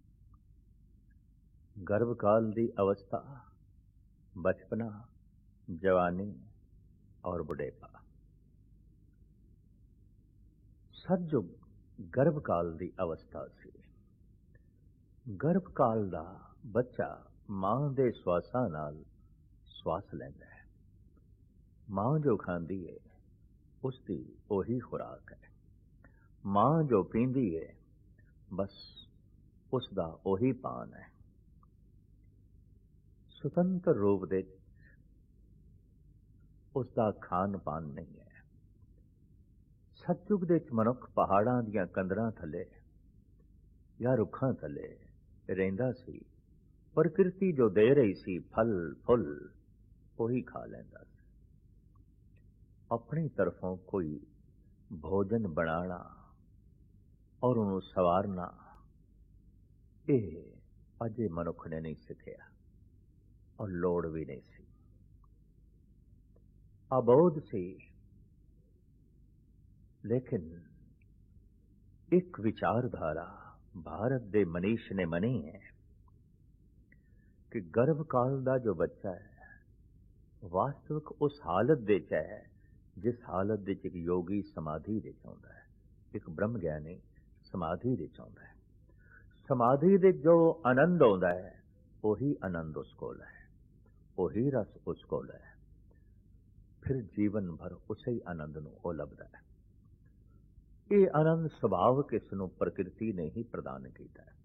गर्भकाल की अवस्था, बचपना, जवानी और बुढ़ेपा। सतयुग गर्भकाल की अवस्था सी। गर्भकाल का बच्चा मां दे श्वासां नाल श्वास लैंदा है। मां जो खांदी है उसकी ओही खुराक है, मां जो पींदी है बस उसका ओही पान है। स्वतंत्र रूप दे उसका खान पान नहीं है। सतयुग दे मनुख पहाड़ां दियां कंदरां थले या रुखां थले रहिंदा सी। प्रकृति जो दे रही सी फल फुल वही खा लैंदा सी। अपनी तरफों कोई भोजन बनाना और उन्होंने सवारना, यह अजे मनुख ने नहीं सीखिया और लोड़ भी नहीं सी। अबोध सी, लेकिन एक विचारधारा भारत दे मनीष ने मनी है कि गर्भकाल का जो बच्चा है वास्तविक उस हालत दे च है जिस हालत दे एक योगी समाधि दे चाहता है, एक ब्रह्म ज्ञानी समाधि दे चाहता है। समाधि दे जो आनंद आता है वही आनंद उस कोल है, वही रस उस कोल है। फिर जीवन भर उसे ही आनंद नूं ओ लभदा है। ये आनंद स्वभाव किस नूं प्रकृति ने ही प्रदान किया है।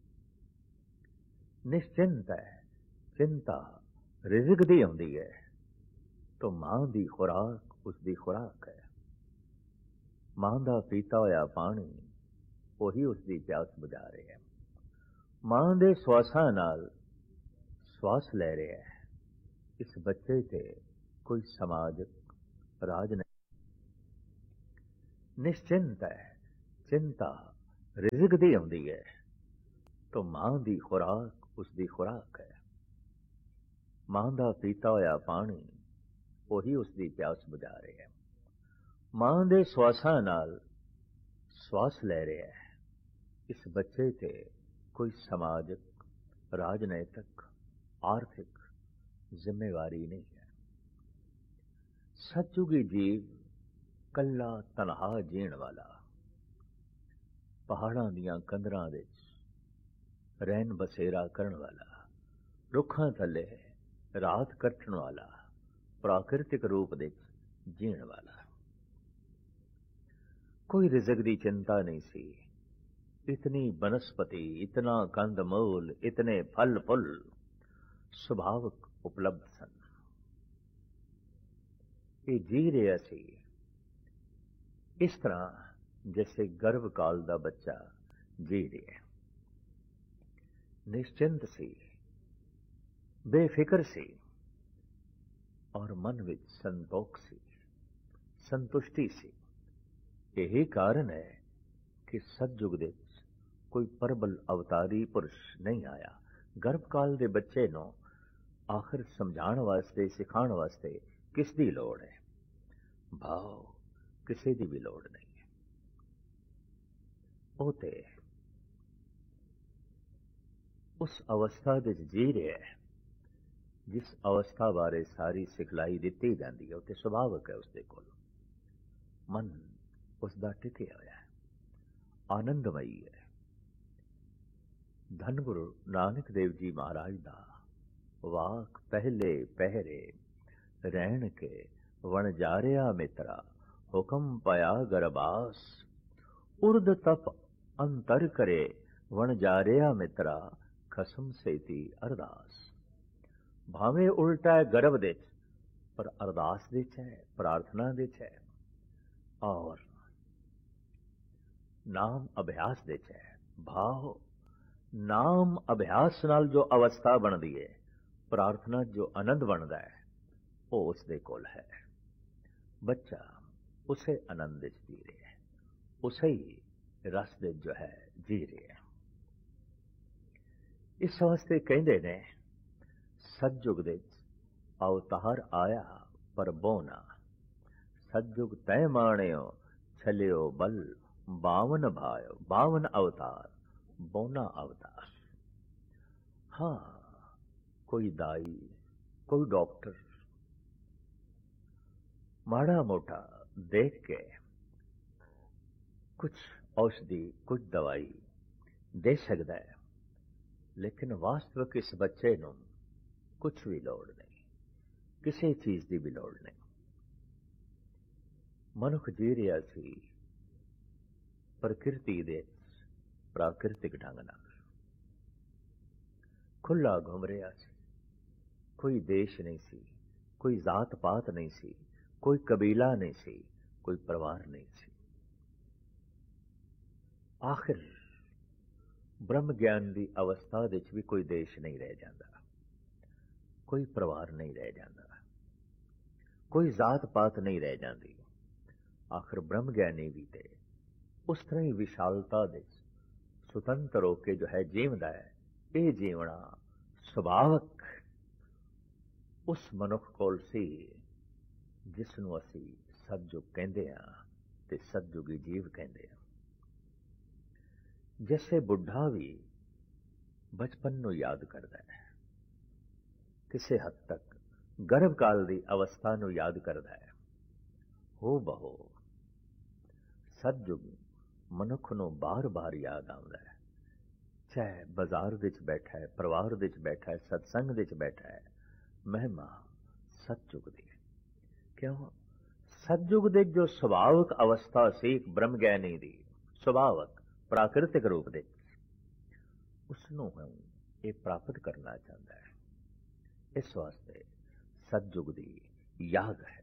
निश्चिंत है, चिंता रिज़िक दी आउंदी है तो मां दी खुराक उसकी खुराक है। मां दा पीता होया पानी वही उसकी प्यास बुझा रहे है। मां दे श्वासां नाल श्वास ले रहे है। इस बच्चे ते कोई समाजिक राज नहीं। ਨਿਸ਼ਚਿੰਤ ਹੈ। ਚਿੰਤਾ ਰਿਜ਼ਕ ਦੀ ਆਉਂਦੀ ਹੈ, ਤਾਂ ਮਾਂ ਦੀ ਖੁਰਾਕ ਉਸ ਦੀ ਖੁਰਾਕ ਹੈ। ਮਾਂ ਦਾ ਪੀਤਾ ਹੋਇਆ ਪਾਣੀ ਉਹੀ ਉਸ ਦੀ ਪਿਆਸ ਬੁਝਾ ਰਿਹਾ ਹੈ। ਮਾਂ ਦੇ ਸਵਾਸਾਂ ਨਾਲ ਸਵਾਸ ਲੈ ਰਿਹਾ ਹੈ। ਇਸ ਬੱਚੇ ਤੇ ਕੋਈ ਸਮਾਜਿਕ, ਰਾਜਨੈਤਿਕ, ਆਰਥਿਕ ਜ਼ਿੰਮੇਵਾਰੀ ਨਹੀਂ ਹੈ। ਸਤਿਯੁਗੀ ਜੀਵ ਕੱਲਾ ਤਨਹਾ ਜੀਣ ਵਾਲਾ, ਪਹਾੜਾਂ ਦੀਆਂ ਕੰਦਰਾਂ ਵਿੱਚ ਰਹਿਣ ਬਸੇਰਾ ਕਰਨ ਵਾਲਾ, ਰੁੱਖਾਂ ਥੱਲੇ ਰਾਤ ਕੱਟਣ ਵਾਲਾ, ਪ੍ਰਾਕਿਰਤਿਕ ਰੂਪ ਵਿੱਚ ਜੀਣ ਵਾਲਾ। ਕੋਈ ਰਿਜ਼ਕ ਦੀ ਚਿੰਤਾ ਨਹੀਂ ਸੀ। ਇਤਨੀ ਬਨਸਪਤੀ, ਇਤਨਾ ਕੰਦ ਮੂਲ, ਇਤਨੇ ਫਲ ਫੁੱਲ ਸੁਭਾਵਕ ਉਪਲਬਧ ਸਨ। ਇਹ ਜੀ ਰਿਹਾ ਸੀ ਇਸ ਤਰ੍ਹਾਂ ਜੈਸੇ ਗਰਭ ਕਾਲ ਦਾ ਬੱਚਾ ਜੀ ਰਿਹਾ। ਨਿਸ਼ਚਿੰਤ ਸੀ, ਬੇਫਿਕਰ ਸੀ, ਔਰ ਮਨ ਵਿੱਚ ਸੰਤੋਖ ਸੀ, ਸੰਤੁਸ਼ਟੀ ਸੀ। ਇਹੀ ਕਾਰਨ ਹੈ ਕਿ ਸਤਿਯੁਗ ਦੇ ਵਿੱਚ ਕੋਈ ਪ੍ਰਬਲ ਅਵਤਾਰੀ ਪੁਰਸ਼ ਨਹੀਂ ਆਇਆ। ਗਰਭ ਕਾਲ ਦੇ ਬੱਚੇ ਨੂੰ ਆਖਰ ਸਮਝਾਉਣ ਵਾਸਤੇ, ਸਿਖਾਉਣ ਵਾਸਤੇ ਕਿਸ ਦੀ ਲੋੜ ਹੈ? ਭਾਵ ਕਿਸੇ ਦੀ ਵੀ ਲੋੜ ਨਹੀਂ ਹੈ। ਉਹ ਤੇ ਉਸ ਅਵਸਥਾ ਵਿੱਚ ਜੀ ਰਿਹਾ ਹੈ ਜਿਸ ਅਵਸਥਾ ਬਾਰੇ ਸਾਰੀ ਸਿਖਲਾਈ ਦਿੱਤੀ ਜਾਂਦੀ ਹੈ। ਉਹ ਤੇ ਸੁਭਾਵਕ ਹੈ, ਉਸਦੇ ਕੋਲ ਮਨ ਉਸਦਾ ਟਿਕਿਆ ਹੋਇਆ ਹੈ, ਆਨੰਦਮਈ ਹੈ। ਧੰਨ ਗੁਰੂ ਨਾਨਕ ਦੇਵ ਜੀ ਮਹਾਰਾਜ ਦਾ ਵਾਕ ਪਹਿਲੇ ਪਹਿਰੇ ਰਹਿਣ ਕੇ ਵਣਜਾਰਿਆ ਮਿੱਤਰਾ, ਹੁਕਮ ਪਾਇਆ ਗਰਬਾਸ, ਉਰਦ ਤਪ ਅੰਤਰ ਕਰੇ ਵਣਜਾਰਿਆ ਮਿੱਤਰਾ, ਖਸਮ ਸੇਤੀ ਅਰਦਾਸ। ਭਾਵੇਂ ਉਲਟਾ ਹੈ ਗਰਭ ਦੇ ਚ, ਪਰ ਅਰਦਾਸ ਦੇ ਚ ਹੈ, ਪ੍ਰਾਰਥਨਾ ਦੇ ਚ ਹੈ, ਔਰ ਨਾਮ ਅਭਿਆਸ ਦੇ ਚ ਹੈ। ਭਾਵ ਨਾਮ ਅਭਿਆਸ ਨਾਲ ਜੋ ਅਵਸਥਾ ਬਣਦੀ ਹੈ, ਪ੍ਰਾਰਥਨਾ ਜੋ ਆਨੰਦ ਬਣਦਾ ਹੈ, ਉਹ ਉਸ ਦੇ ਕੋਲ ਹੈ। ਬੱਚਾ ਉਸੇ ਆਨੰਦ ਵਿੱਚ ਜੀ ਰਿਹਾ ਹੈ, ਉਸੇ ਹੀ ਰਸ ਦੇ ਜੋ ਹੈ ਜੀ ਰਿਹਾ। ਇਸ ਵਾਸਤੇ ਕਹਿੰਦੇ ਨੇ ਸਤਿਯੁਗ ਦੇ ਵਿੱਚ ਅਵਤਾਰ ਆਇਆ ਪਰ ਬੋਨਾ, ਸਤਿਯੁਗ ਤੈ ਮਾਣਿਓ ਛਲਿਓ ਬਲ, ਬਾਵਨ ਭਾਇਓ ਬਾਵਨ ਅਵਤਾਰ ਬੋਨਾ ਅਵਤਾਰ। ਹਾਂ, ਕੋਈ ਦਾਈ, ਕੋਈ ਡਾਕਟਰ ਮਾੜਾ ਮੋਟਾ ਦੇਖ ਕੇ ਕੁछ औषधि, कुछ दवाई दे सकता है, लेकिन वास्तविक इस बच्चे ਨੂੰ कुछ भी ਲੋੜ नहीं, किसी चीज की भी ਲੋੜ नहीं। ਮਨੁੱਖ ਜੀ ਰਿਹਾ ਸੀ ਪ੍ਰਕਿਰਤੀ ਦੇ ਪ੍ਰਾਕਿਰਤਿਕ ਢੰਗ ਨਾਲ, ਖੁੱਲਾ ਘੁੰਮ ਰਿਹਾ ਸੀ। ਕੋਈ ਦੇਸ਼ ਨਹੀਂ ਸੀ, ਕੋਈ ਜ਼ਾਤ ਪਾਤ ਨਹੀਂ ਸੀ, ਕੋਈ ਕਬੀਲਾ ਨਹੀਂ ਸੀ, ਕੋਈ ਪਰਿਵਾਰ ਨਹੀਂ ਸੀ। ਆਖਿਰ ਬ੍ਰਹਮ ਗਿਆਨ ਦੀ ਅਵਸਥਾ ਵਿੱਚ ਵੀ ਕੋਈ ਦੇਸ਼ ਨਹੀਂ ਰਹਿ ਜਾਂਦਾ, ਕੋਈ ਪਰਿਵਾਰ ਨਹੀਂ ਰਹਿ ਜਾਂਦਾ, ਕੋਈ ਜ਼ਾਤ ਪਾਤ ਨਹੀਂ ਰਹਿ ਜਾਂਦੀ। ਆਖਿਰ ਬ੍ਰਹਮ ਗਿਆਨੀ ਵੀ ਤੇ ਉਸ ਤਰ੍ਹਾਂ ਹੀ ਵਿਸ਼ਾਲਤਾ ਦੇ ਸੁਤੰਤਰ ਹੋ ਕੇ ਜੋ ਹੈ ਜੀਵਦਾ ਹੈ। ਇਹ ਜੀਵਣਾ ਸੁਭਾਵਕ ਉਸ ਮਨੁੱਖ ਕੋਲ ਸੀ ਜਿਸ ਨੂੰ ਅਸੀਂ ਸਤਿਯੁਗ ਕਹਿੰਦੇ ਹਾਂ ਤੇ ਸਤਿਯੁਗੀ ਜੀਵ ਕਹਿੰਦੇ ਹਾਂ। जैसे बुढ़ा भी बचपन ਨੂੰ याद करता है, किसी हद तक गर्भ काल की अवस्था ਨੂੰ याद करता है, हो बहो सतयुग मनुख ਨੂੰ बार बार याद आता है। चाहे बाजार विच बैठा है, परिवार विच बैठा है, सत्संग विच बैठा है, महिमा सतयुग दी। क्यों? सतयुग दे जो सुभावक अवस्था सी ब्रह्म ज्ञानी दी, सुभावक प्राकृतिक रूप दे, उसनों ये प्राप्त करना चाहता है। इस वास्ते सतयुग दी याद है।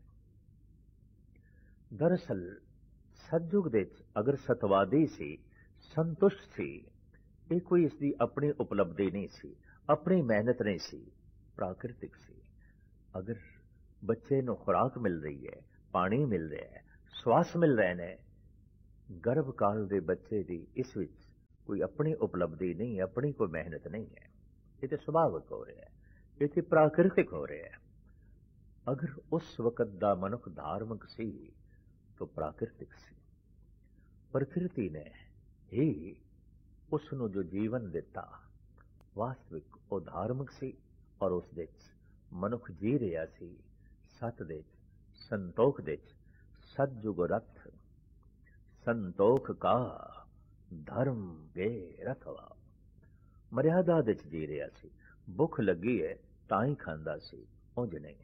दरअसल सतयुग दे अगर सतवादी सी, संतुष्ट सी, ये कोई इसकी अपनी उपलब्धि नहीं सी, अपनी मेहनत नहीं सी, प्राकृतिक सी। अगर बच्चे नूं खुराक मिल रही है, पानी मिल रहा है, श्वास मिल रहे हैं, ਗਰਭ ਕਾਲ ਦੇ ਬੱਚੇ ਦੀ ਇਸ ਵਿੱਚ ਕੋਈ ਆਪਣੀ ਉਪਲਬਧੀ ਨਹੀਂ, ਆਪਣੀ ਕੋਈ ਮਿਹਨਤ ਨਹੀਂ ਹੈ। ਇਹ ਤੇ ਸੁਭਾਵਿਕ ਹੋ ਰਿਹਾ ਹੈ, ਇਹ ਤੇ ਪ੍ਰਾਕਿਰਤਿਕ ਹੋ ਰਿਹਾ ਹੈ। ਅਗਰ ਉਸ ਵਕਤ ਦਾ ਮਨੁੱਖ ਧਾਰਮਿਕ ਸੀ ਤਾਂ ਪ੍ਰਾਕਿਰਤਿਕ ਸੀ। ਪ੍ਰਕਿਰਤੀ ਨੇ ਹੀ ਉਸ ਨੂੰ ਜੋ ਜੀਵਨ ਦਿੱਤਾ, ਵਾਸਤਵਿਕ ਉਹ ਧਾਰਮਿਕ ਸੀ, ਔਰ ਉਸ ਦੇ ਵਿੱਚ ਮਨੁੱਖ ਜੀ ਰਿਹਾ ਸੀ ਸਤ ਦੇ ਸੰਤੋਖ ਦੇ ਸਤਜੁਗ ਰਥ ਸੰਤੋਖ ਕਾ ਧਰਮ ਗੇ ਰਖਵਾ। ਮਰਿਆਦਾ ਦੇ ਚ ਜੀ ਰਿਹਾ ਸੀ। ਭੁੱਖ ਲੱਗੀ ਹੈ ਤਾਂ ਹੀ ਖਾਂਦਾ ਸੀ, ਉਂਝ ਨਹੀਂ।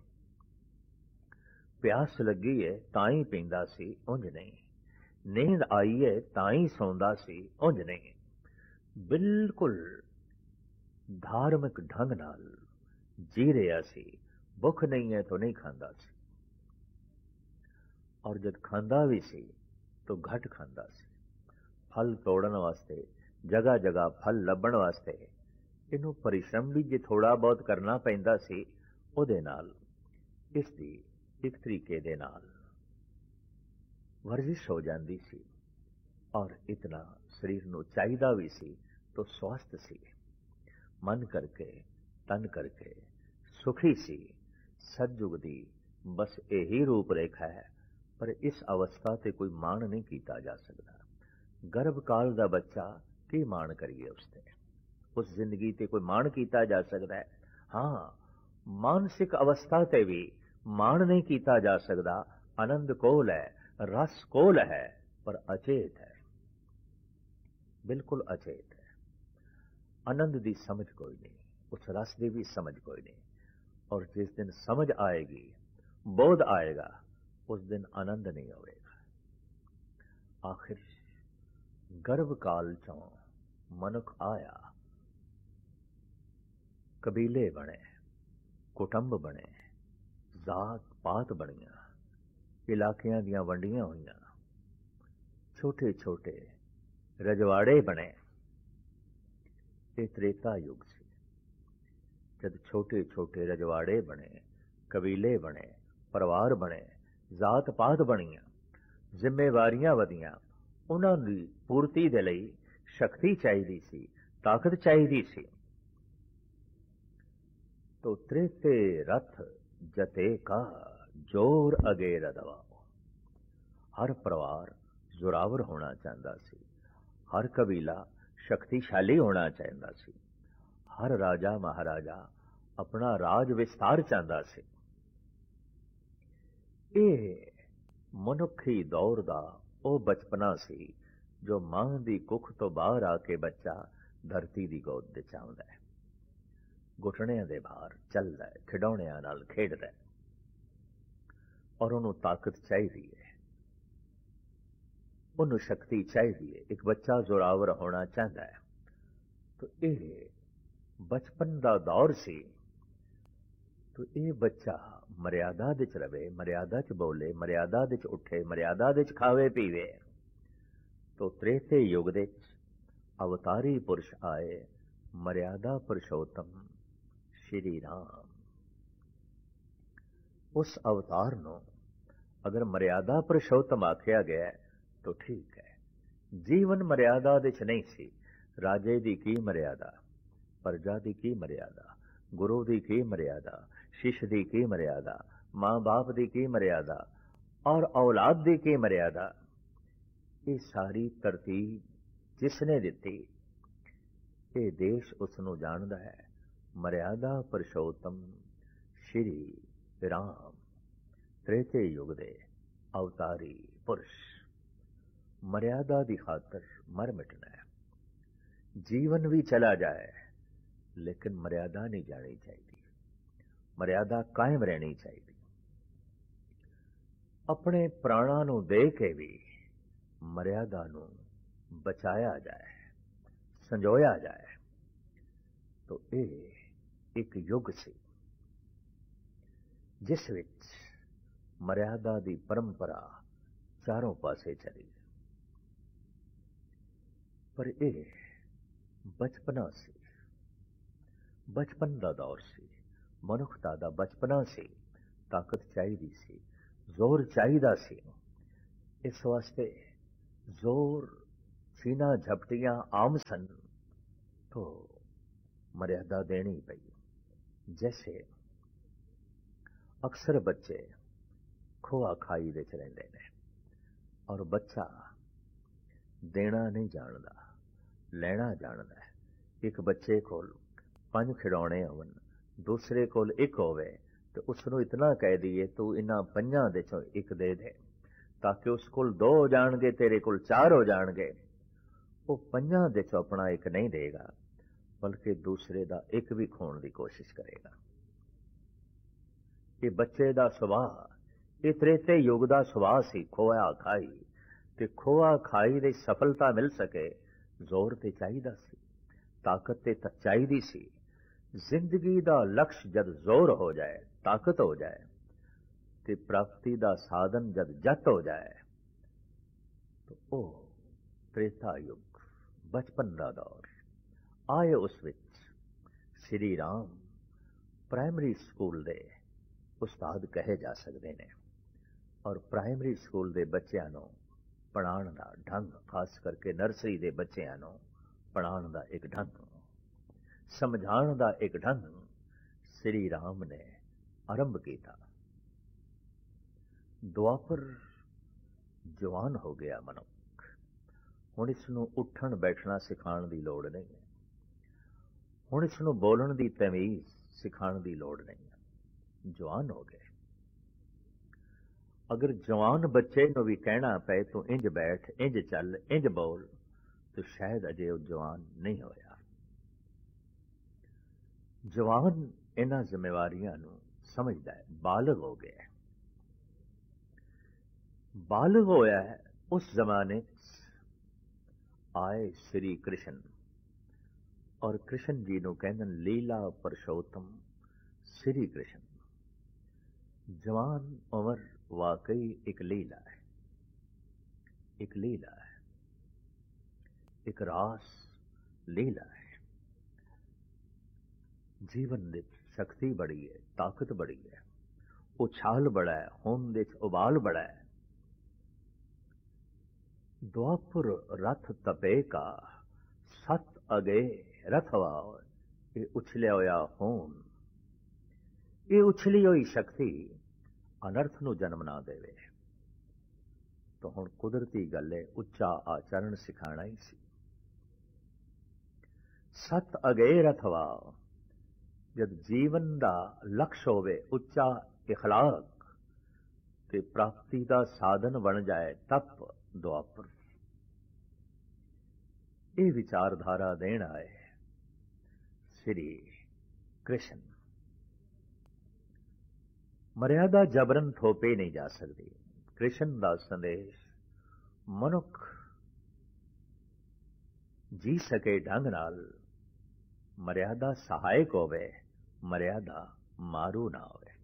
ਪਿਆਸ ਲੱਗੀ ਹੈ ਤਾਂ ਹੀ ਪੀਂਦਾ ਸੀ, ਉਂਝ ਨਹੀਂ। ਨੀਂਦ ਆਈ ਹੈ ਤਾਂ ਹੀ ਸੌਂਦਾ ਸੀ, ਉਂਝ ਨਹੀਂ। ਬਿਲਕੁਲ ਧਾਰਮਿਕ ਢੰਗ ਨਾਲ ਜੀ ਰਿਹਾ ਸੀ। ਭੁੱਖ ਨਹੀਂ ਹੈ ਤਾਂ ਨਹੀਂ ਖਾਂਦਾ ਸੀ, ਔਰ ਜਦ ਖਾਂਦਾ ਵੀ ਸੀ ਤਾਂ ਘੱਟ ਖਾਂਦਾ ਸੀ। ਫਲ ਤੋੜਨ ਵਾਸਤੇ, ਜਗ੍ਹਾ ਜਗ੍ਹਾ ਫਲ ਲੱਭਣ ਵਾਸਤੇ ਇਹਨੂੰ ਪਰਿਸ਼ਰਮ ਵੀ ਜੇ ਥੋੜਾ ਬਹੁਤ ਕਰਨਾ ਪੈਂਦਾ ਸੀ, ਉਹਦੇ ਨਾਲ ਇਸ ਦੀ ਇੱਕ ਤਰੀਕੇ ਦੇ ਨਾਲ ਵਰਜਿਸ਼ ਹੋ ਜਾਂਦੀ ਸੀ, ਔਰ ਇਤਨਾ ਸਰੀਰ ਨੂੰ ਚਾਹੀਦਾ ਵੀ ਸੀ ਤਾਂ ਸਵਸਥ ਸੀ। ਮਨ ਕਰਕੇ, ਤਨ ਕਰਕੇ ਸੁਖੀ ਸੀ। ਸਤਜੁਗ ਦੀ ਬਸ ਇਹੀ ਰੂਪ ਰੇਖਾ ਹੈ, ਪਰ ਇਸ ਅਵਸਥਾ ਤੇ ਕੋਈ ਮਾਣ ਨਹੀਂ ਕੀਤਾ ਜਾ ਸਕਦਾ। ਗਰਭ ਕਾਲ ਦਾ ਬੱਚਾ ਕੀ ਮਾਣ ਕਰੀਏ ਉਸ ਤੇ? ਉਸ ਜ਼ਿੰਦਗੀ ਤੇ ਕੋਈ ਮਾਣ ਕੀਤਾ ਜਾ ਸਕਦਾ ਹੈ? ਹਾਂ, ਮਾਨਸਿਕ ਅਵਸਥਾ ਤੇ ਵੀ ਮਾਣ ਨਹੀਂ ਕੀਤਾ ਜਾ ਸਕਦਾ। ਆਨੰਦ ਕੋਲ ਹੈ, ਰਸ ਕੋਲ ਹੈ, ਪਰ ਅਚੇਤ ਹੈ, ਬਿਲਕੁਲ ਅਚੇਤ ਹੈ। ਆਨੰਦ ਦੀ ਸਮਝ ਕੋਈ ਨਹੀਂ, ਉਸ ਰਸ ਦੀ ਵੀ ਸਮਝ ਕੋਈ ਨਹੀਂ। ਔਰ ਜਿਸ ਦਿਨ ਸਮਝ ਆਏਗੀ, ਬੋਧ ਆਏਗਾ, ਉਸ ਦਿਨ ਆਨੰਦ ਨਹੀਂ ਹੋਵੇਗਾ। ਆਖਿਰ ਗਰਭ ਕਾਲ ਚੋਂ ਮਨੁੱਖ ਆਇਆ, ਕਬੀਲੇ ਬਣੇ, ਕੁਟੰਬ ਬਣੇ, ਜ਼ਾਤ ਪਾਤ ਬਣੀਆਂ, ਇਲਾਕਿਆਂ ਦੀਆਂ ਵੰਡੀਆਂ ਹੋਈਆਂ, ਛੋਟੇ ਛੋਟੇ ਰਜਵਾੜੇ ਬਣੇ। ਇਹ ਤ੍ਰੇਤਾ ਯੁੱਗ ਸੀ, ਜਦ ਛੋਟੇ ਛੋਟੇ ਰਜਵਾੜੇ ਬਣੇ, ਕਬੀਲੇ ਬਣੇ, ਪਰਿਵਾਰ ਬਣੇ, ਜ਼ਾਤ ਪਾਤ ਬਣੀਆਂ, ਜ਼ਿੰਮੇਵਾਰੀਆਂ ਵਧੀਆਂ। ਉਹਨਾਂ ਦੀ ਪੂਰਤੀ ਦੇ ਲਈ ਸ਼ਕਤੀ ਚਾਹੀਦੀ ਸੀ, ਤਾਕਤ ਚਾਹੀਦੀ ਸੀ। ਤੋ ਤ੍ਰੇਤੇ ਰਥ ਜਤੇ ਕਾ ਜੋਰ ਅਗੇ ਰਦਵਾਓ। ਹਰ ਪਰਿਵਾਰ ਜ਼ੋਰਾਵਰ ਹੋਣਾ ਚਾਹੁੰਦਾ ਸੀ, ਹਰ ਕਬੀਲਾ ਸ਼ਕਤੀਸ਼ਾਲੀ ਹੋਣਾ ਚਾਹੁੰਦਾ ਸੀ, ਹਰ ਰਾਜਾ ਮਹਾਰਾਜਾ ਆਪਣਾ ਰਾਜ ਵਿਸਤਾਰ ਚਾਹੁੰਦਾ ਸੀ। ਇਹ ਮਨੁੱਖੀ ਦੌਰ ਦਾ ਉਹ ਬਚਪਨਾ ਸੀ ਜੋ ਮਾਂ ਦੀ ਕੁੱਖ ਤੋਂ ਬਾਹਰ ਆ ਕੇ ਬੱਚਾ ਧਰਤੀ ਦੀ ਗੋਦ ਵਿੱਚ ਆਉਂਦਾ ਹੈ, ਘੁਟਣਿਆਂ ਦੇ ਬਾਹਰ ਚੱਲਦਾ ਹੈ, ਖਿਡੌਣਿਆਂ ਨਾਲ ਖੇਡਦਾ ਹੈ, ਔਰ ਉਹਨੂੰ ਤਾਕਤ ਚਾਹੀਦੀ ਹੈ, ਉਹਨੂੰ ਸ਼ਕਤੀ ਚਾਹੀਦੀ ਹੈ। ਇੱਕ ਬੱਚਾ ਜ਼ੋਰਾਵਰ ਹੋਣਾ ਚਾਹੁੰਦਾ ਹੈ। ਤਾਂ ਇਹ ਬਚਪਨ ਦਾ ਦੌਰ ਸੀ। ਤਾਂ ਇਹ ਬੱਚਾ ਮਰਿਆਦਾ ਵਿੱਚ ਰਵੇ, ਮਰਿਆਦਾ ਚ ਬੋਲੇ, ਮਰਿਆਦਾ ਵਿੱਚ ਉੱਠੇ, ਮਰਿਆਦਾ ਵਿੱਚ ਖਾਵੇ ਪੀਵੇ। ਤਾਂ ਤ੍ਰੇਤੇ ਯੁੱਗ ਦੇ ਅਵਤਾਰੀ ਪੁਰਸ਼ ਆਏ, ਮਰਿਆਦਾ ਪੁਰਸ਼ੋਤਮ ਸ਼੍ਰੀ ਰਾਮ। ਉਸ ਅਵਤਾਰ ਨੂੰ ਅਗਰ ਮਰਿਆਦਾ ਪੁਰਸ਼ੋਤਮ ਆਖਿਆ ਗਿਆ ਤਾਂ ਠੀਕ ਹੈ। ਜੀਵਨ ਮਰਿਆਦਾ ਦੇ ਚ ਨਹੀਂ ਸੀ। ਰਾਜੇ ਦੀ ਕੀ ਮਰਿਆਦਾ, ਪ੍ਰਜਾ ਦੀ ਕੀ ਮਰਿਆਦਾ, ਗੁਰੂ ਦੀ ਕੀ ਮਰਿਆਦਾ, शिष्य ਦੀ ਕੀ ਮਰਿਆਦਾ, ਮਾਂ ਬਾਪ ਦੀ ਕੀ ਮਰਿਆਦਾ, ਔਰ ਔਲਾਦ ਦੀ ਕੀ ਮਰਿਆਦਾ। ਇਹ ਸਾਰੀ ਤਰਤੀਬ ਜਿਸ ਨੇ ਦਿੱਤੀ, ਇਹ ਦੇਸ਼ ਉਸ ਨੂੰ ਜਾਣਦਾ ਹੈ। ਮਰਿਆਦਾ ਪੁਰਸ਼ੋਤਮ ਸ਼੍ਰੀ ਰਾਮ, ਤ੍ਰੇਤੇ ਯੁੱਗ ਦੇ ਅਵਤਾਰੀ ਪੁਰਸ਼। ਮਰਿਆਦਾ ਦੀ ਖਾਤਰ ਮਰ ਮਿਟਣਾ ਹੈ। ਜੀਵਨ ਵੀ ਚਲਾ ਜਾਏ ਲੇਕਿਨ ਮਰਿਆਦਾ ਨਹੀਂ ਜਾਣੀ ਚਾਹੀਦੀ, ਮਰਿਆਦਾ ਕਾਇਮ ਰਹਿਣੀ ਚਾਹੀਦੀ। ਆਪਣੇ ਪ੍ਰਾਣਾਂ ਨੂੰ ਦੇ ਕੇ ਵੀ ਮਰਿਆਦਾ ਨੂੰ ਬਚਾਇਆ ਜਾਏ, ਸੰਜੋਇਆ ਜਾਏ। ਤਾਂ ਇਹ ਇੱਕ ਯੁੱਗ ਸੀ ਜਿਸ ਵਿੱਚ ਮਰਿਆਦਾ ਦੀ ਪਰੰਪਰਾ ਚਾਰੋਂ ਪਾਸੇ ਚਲੀ। ਪਰ ਇਹ ਬਚਪਨਾ ਸੀ, ਬਚਪਨ ਦਾ ਦੌਰ ਸੀ, ਮਨੁੱਖਤਾ ਦਾ ਬਚਪਨਾ ਸੀ। ਤਾਕਤ ਚਾਹੀਦੀ ਸੀ, ਜ਼ੋਰ ਚਾਹੀਦਾ ਸੀ। ਇਸ ਵਾਸਤੇ जोर सीना झपटियां आम सन तो मर्यादा देनी पई। जैसे अक्सर बच्चे खोआ खाई दे च रहिंदे ने और बच्चा देना नहीं जानदा, लेना जानदा है। एक बच्चे कोल पंज खिडौने होवन, दूसरे कोल एक होवे तो उसनों इतना कह दीए तू इन्हां पंजां दे चों एक दे दे, ताकि उस कोल दो हो जाणगे, तेरे कोल चार हो जाणगे। वो पंजां दे चों अपना एक नहीं देगा, बल्कि दूसरे दा एक भी खोण दी कोशिश करेगा। ये बच्चे दा सुभाਅ, ये त्रेते युग दा सुभाਅ सी खोआ खाई। ते खोआ खाई दे सफलता मिल सके जोर ते चाहिदा सी, ताकत ते चाहिदी सी। जिंदगी दा लक्ष्य जद जोर हो जाए, ताकत हो जाए, ते प्राप्ति दा साधन जद जत हो जाए, तो ओ त्रेता युग बचपन दा दौर आए। उस विच श्री राम प्राइमरी स्कूल दे उस्ताद कहे जा सकते ने और प्राइमरी स्कूल दे बच्चों नूं पढ़ाउण दा ढंग, खास करके नर्सरी दे बच्चों नूं पढ़ाउण दा एक ढंग, समझाउण दा एक ढंग श्री राम ने आरंभ किया। द्वापर जवान हो गया मनुख, हुण इसनूं उठण बैठना सिखाउण दी लोड़ नहीं है, हुण इसनूं बोलण दी तमीज़ सिखाउण दी लोड़ नहीं है। जवान हो गए। अगर जवान बच्चे नूं भी कहना पे तू इंज बैठ, इंज चल, इंज बोल, तो शायद अजे वो जवान नहीं होया। जवान इन्हां जिम्मेवारियां नूं समझदा है, बालग हो गया। बालग होया है उस जमाने आए श्री कृष्ण, और कृष्ण जी नूं कहंदन लीला पुरुषोत्तम श्री कृष्ण। जवान उम्र वाकई एक लीला है, एक लीला है, एक रास लीला है। जीवन दे शक्ति बड़ी है, ताकत बड़ी है, उछाल बड़ा है, होंद विच उबाल बड़ा है। द्वापुर रथ तपे का सत अगे रथवा, ये उछलिया होया होन, ये उछली हुई शक्ति अनर्थ नूं जन्म ना देवे। तो हुण कुदरती गल है, उच्चा आचरण सिखाना ही सी। सत अगे रथवा, जब जीवन दा लक्ष्य होवे उच्चा इखलाक ते प्राप्ति दा साधन बन जाए, तप द्वापर। ये विचारधारा देण आए श्री कृष्ण। मर्यादा जबरन थोपे नहीं जा सकती। कृष्ण दा संदेश मनुख जी सके ढंग नाल मर्यादा सहायक होवे, मर्यादा मारू ना होवे।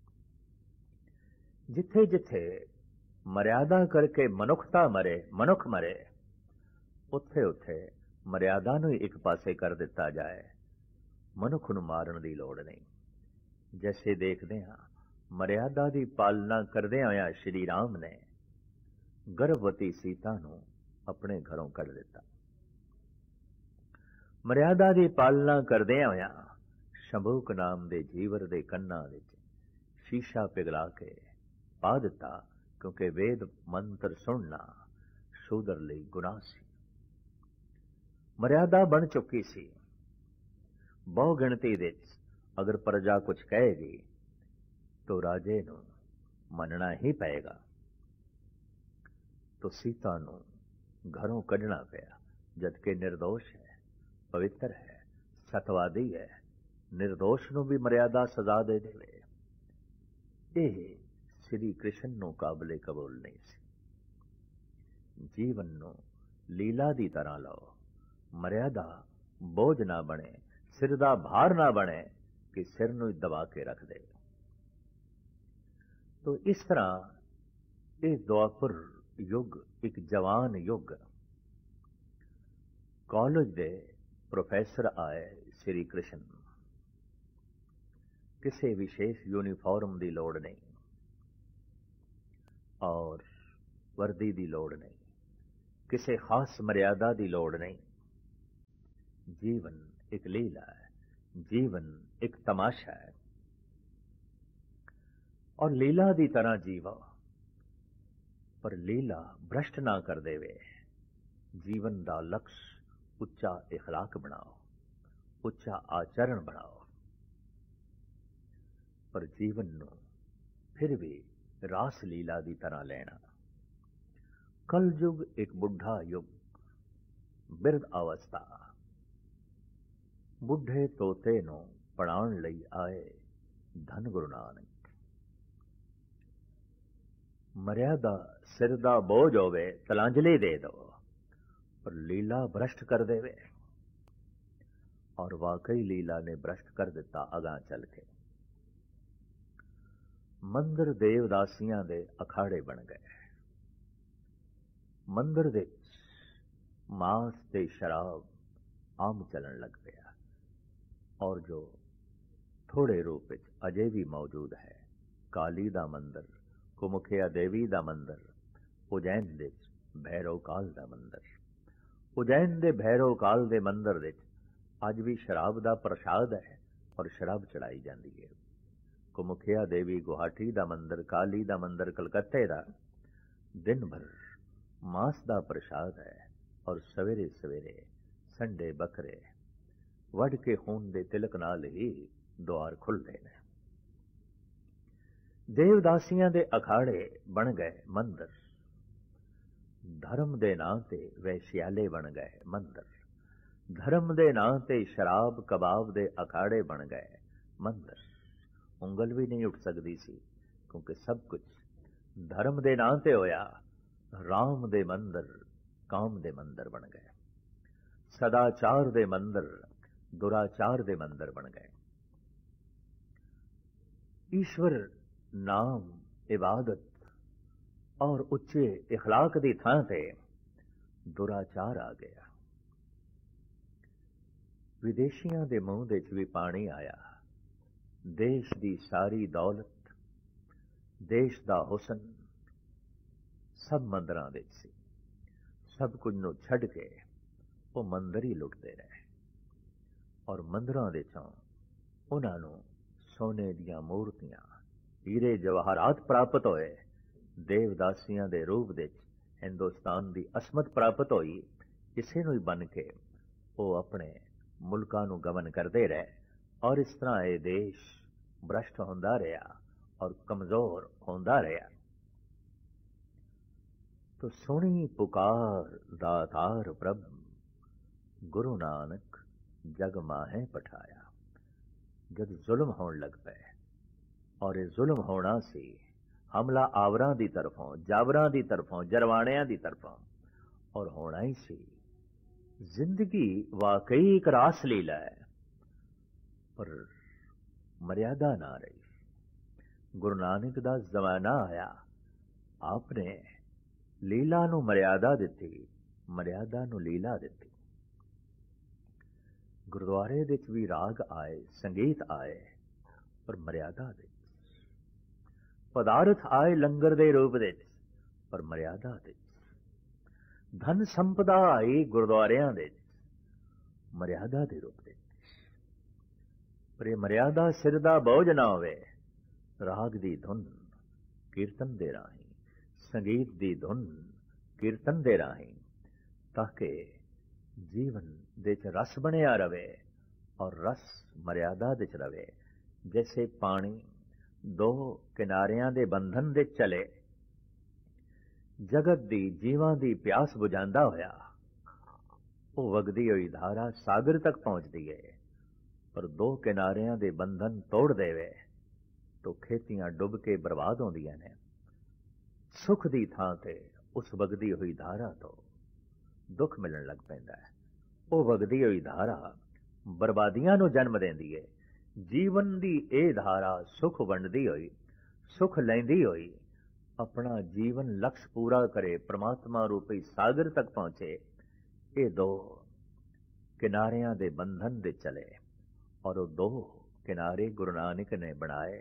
जिथे जिथे मर्यादा करके मनुखता मरे, मनुख मरे, उथे उथे मर्यादा नूं एक पासे कर दिता जाए, मनुख नूं मारन दी लोड़ नहीं। जैसे देखते हैं मर्यादा की पालना करदे होया श्री राम ने गर्भवती सीता नूं अपने घरों कढ़ दिता। मर्यादा की पालना करदे होया शंभूक नाम दे जीवर दे कन्ना विच शीशा पिघला के पा दिता, क्योंकि वेद मंत्र सुनना शूदर लई गुनाह सी। मर्यादा बन चुकी सी। बहु गिणती विच अगर प्रजा कुछ कहेगी तो राजे नूं मनना ही पएगा। तो सीता नूं घरों कढ़ना पिया, जबकि निर्दोष है, पवित्र है, सतवादी है। निर्दोष नूं भी मर्यादा सजा दे देवे, ये श्री कृष्ण नूं काबिले कबूल नहीं सी। जीवन नूं लीला दी तरह लो, मर्यादा बोझ ना बने, सिर दा भार ना बने कि सिर नूं दबा के रख दे। तो इस तरह ये द्वापर युग एक जवान युग। कॉलेज दे प्रोफेसर आए श्री कृष्ण, किसी विशेष यूनीफॉर्म की लोड़ नहीं और वर्दी की लोड़ नहीं। किसी खास मर्यादा की लोड़ नहीं। जीवन एक लीला है, जीवन एक तमाशा है, और लीला की तरह जीवो, पर लीला भ्रष्ट ना कर देवे। जीवन का लक्ष्य उच्चा इखलाक बनाओ, उच्चा आचरण बनाओ, पर जीवन नू फिर भी रास लीला की तरह लेना। कल युग एक बुढ़ा युग, बिरध अवस्था, बुढ़े तोते नू पढ़ाउण लई आए धन गुरु नानक। मर्यादा सिर दा बोझ होवे तलांजलि दे दो, पर लीला भ्रष्ट कर देवे। और वाकई लीला ने भ्रष्ट कर दिता अगां चल के। मंदिर देवदासियां दे अखाड़े बन गए। मंदिर दे मांस ते शराब आम चलन लग पिया, और जो थोड़े रूप विच अजे भी मौजूद है, काली दा मंदिर, कुमुखिया देवी दा मंदिर, उज्जैन दे भैरव काल दा मंदिर। उज्जैन दे भैरव काल दे मंदिर विच अज भी शराब दा प्रसाद है और शराब चढ़ाई जाती है। कुमुखिया देवी गुवाहाटी दा मंदिर, काली दा मंदिर कलकत्ते दा दिन भर मांस दा प्रसाद है, और सवेरे सवेरे संडे बकरे वड के खून दे तिलक नाल ही द्वार खुलते हैं। देवदासियां दे अखाड़े बन गए मंदिर, धर्म दे नां ते वैश्याले बन गए मंदिर, धर्म दे नां ते शराब कबाब दे अखाड़े बन गए मंदिर। उंगल भी नहीं उठ सकती सी, क्योंकि सब कुछ धर्म दे नां ते होया। राम दे मंदिर काम दे मंदिर बन गए, सदाचार दे मंदिर दुराचार दे मंदिर बन गए। ईश्वर नाम इबादत और उच्चे इखलाक दी थां ते दुराचार आ गया। विदेशियां दे मुंह दे च भी पानी आया। देश दी सारी दौलत, देश दा हुसन सब मंदिरां दे सी। सब कुछ नूं छड्ड के वो मंदिर ही लुटते रहे, और मंदिरां दे चों उन्हां नूं सोने दियां मूर्तियां, हीरे जवाहरात प्राप्त होए। देवदासियां दे रूप दे हिंदुस्तान दी असमत प्राप्त होई। इसे नूं ही बन के वो अपने मुल्कां नूं गमन करते रहे, और इस तरह ये देश भ्रष्ट होंदा रहा और कमजोर होंदा रहा। तो सुनी पुकार दातार प्रभ, गुरु नानक जग माहे पठाया। जब जुल्म होने लग पे, और ये जुल्म होना सी हमला आवरां दी तरफों, जावरां दी तरफों, जरवाणियां दी तरफों, और होना ही सी। जिंदगी वाकई एक रास लीला है, पर मर्यादा ना रही। गुरु नानक दा जमाना आया, आपने लीला नू मर्यादा दिती, मर्यादा नू लीला दिती। गुरुद्वारे दे भी राग आए, संगीत आए, पर मर्यादा दे। पदार्थ आए लंगर दे रूप दे, पर मर्यादा दे। धन संपदा आई गुरुद्वारियां दे, मर्यादा दे रूप दे। पर यह मर्यादा सिर दा बोझ ना होवे। राग दी धुन कीर्तन दे राही, संगीत दी धुन कीर्तन दे राही, ताकि जीवन दे च रस बनिया रवे, और रस मर्यादा दे च रवे। जैसे पानी दो किनारियां दे बंधन दे चले, जगत दी जीवां दी प्यास बुझांदा होया, वो वगदी हुई धारा सागर तक पहुंचती है। पर दो किनारियां दे बंधन तोड़ देवे तो खेतियां डुब के बर्बाद होंदियां ने। सुख दी थां ते उस वगदी हुई धारा तो दुख मिलन लग पैंदा है। वो वगदी हुई धारा बर्बादियां नूं जन्म देंदी है। जीवन दी ए धारा सुख वंडदी होई, सुख लैंदी होई अपना जीवन लक्ष्य पूरा करे, परमात्मा रूपी सागर तक पहुंचे। ये दो किनारियां दे बंधन दे चले, और वो दो किनारे गुरु नानक ने बनाए,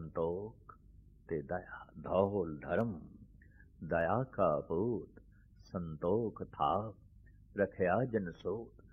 संतोख ते दया। धौल धर्म दया का पूत, ਸੰਤੋਖ ਥਾਪ, ਰਖਿਆ ਜਨ ਸੋਤ।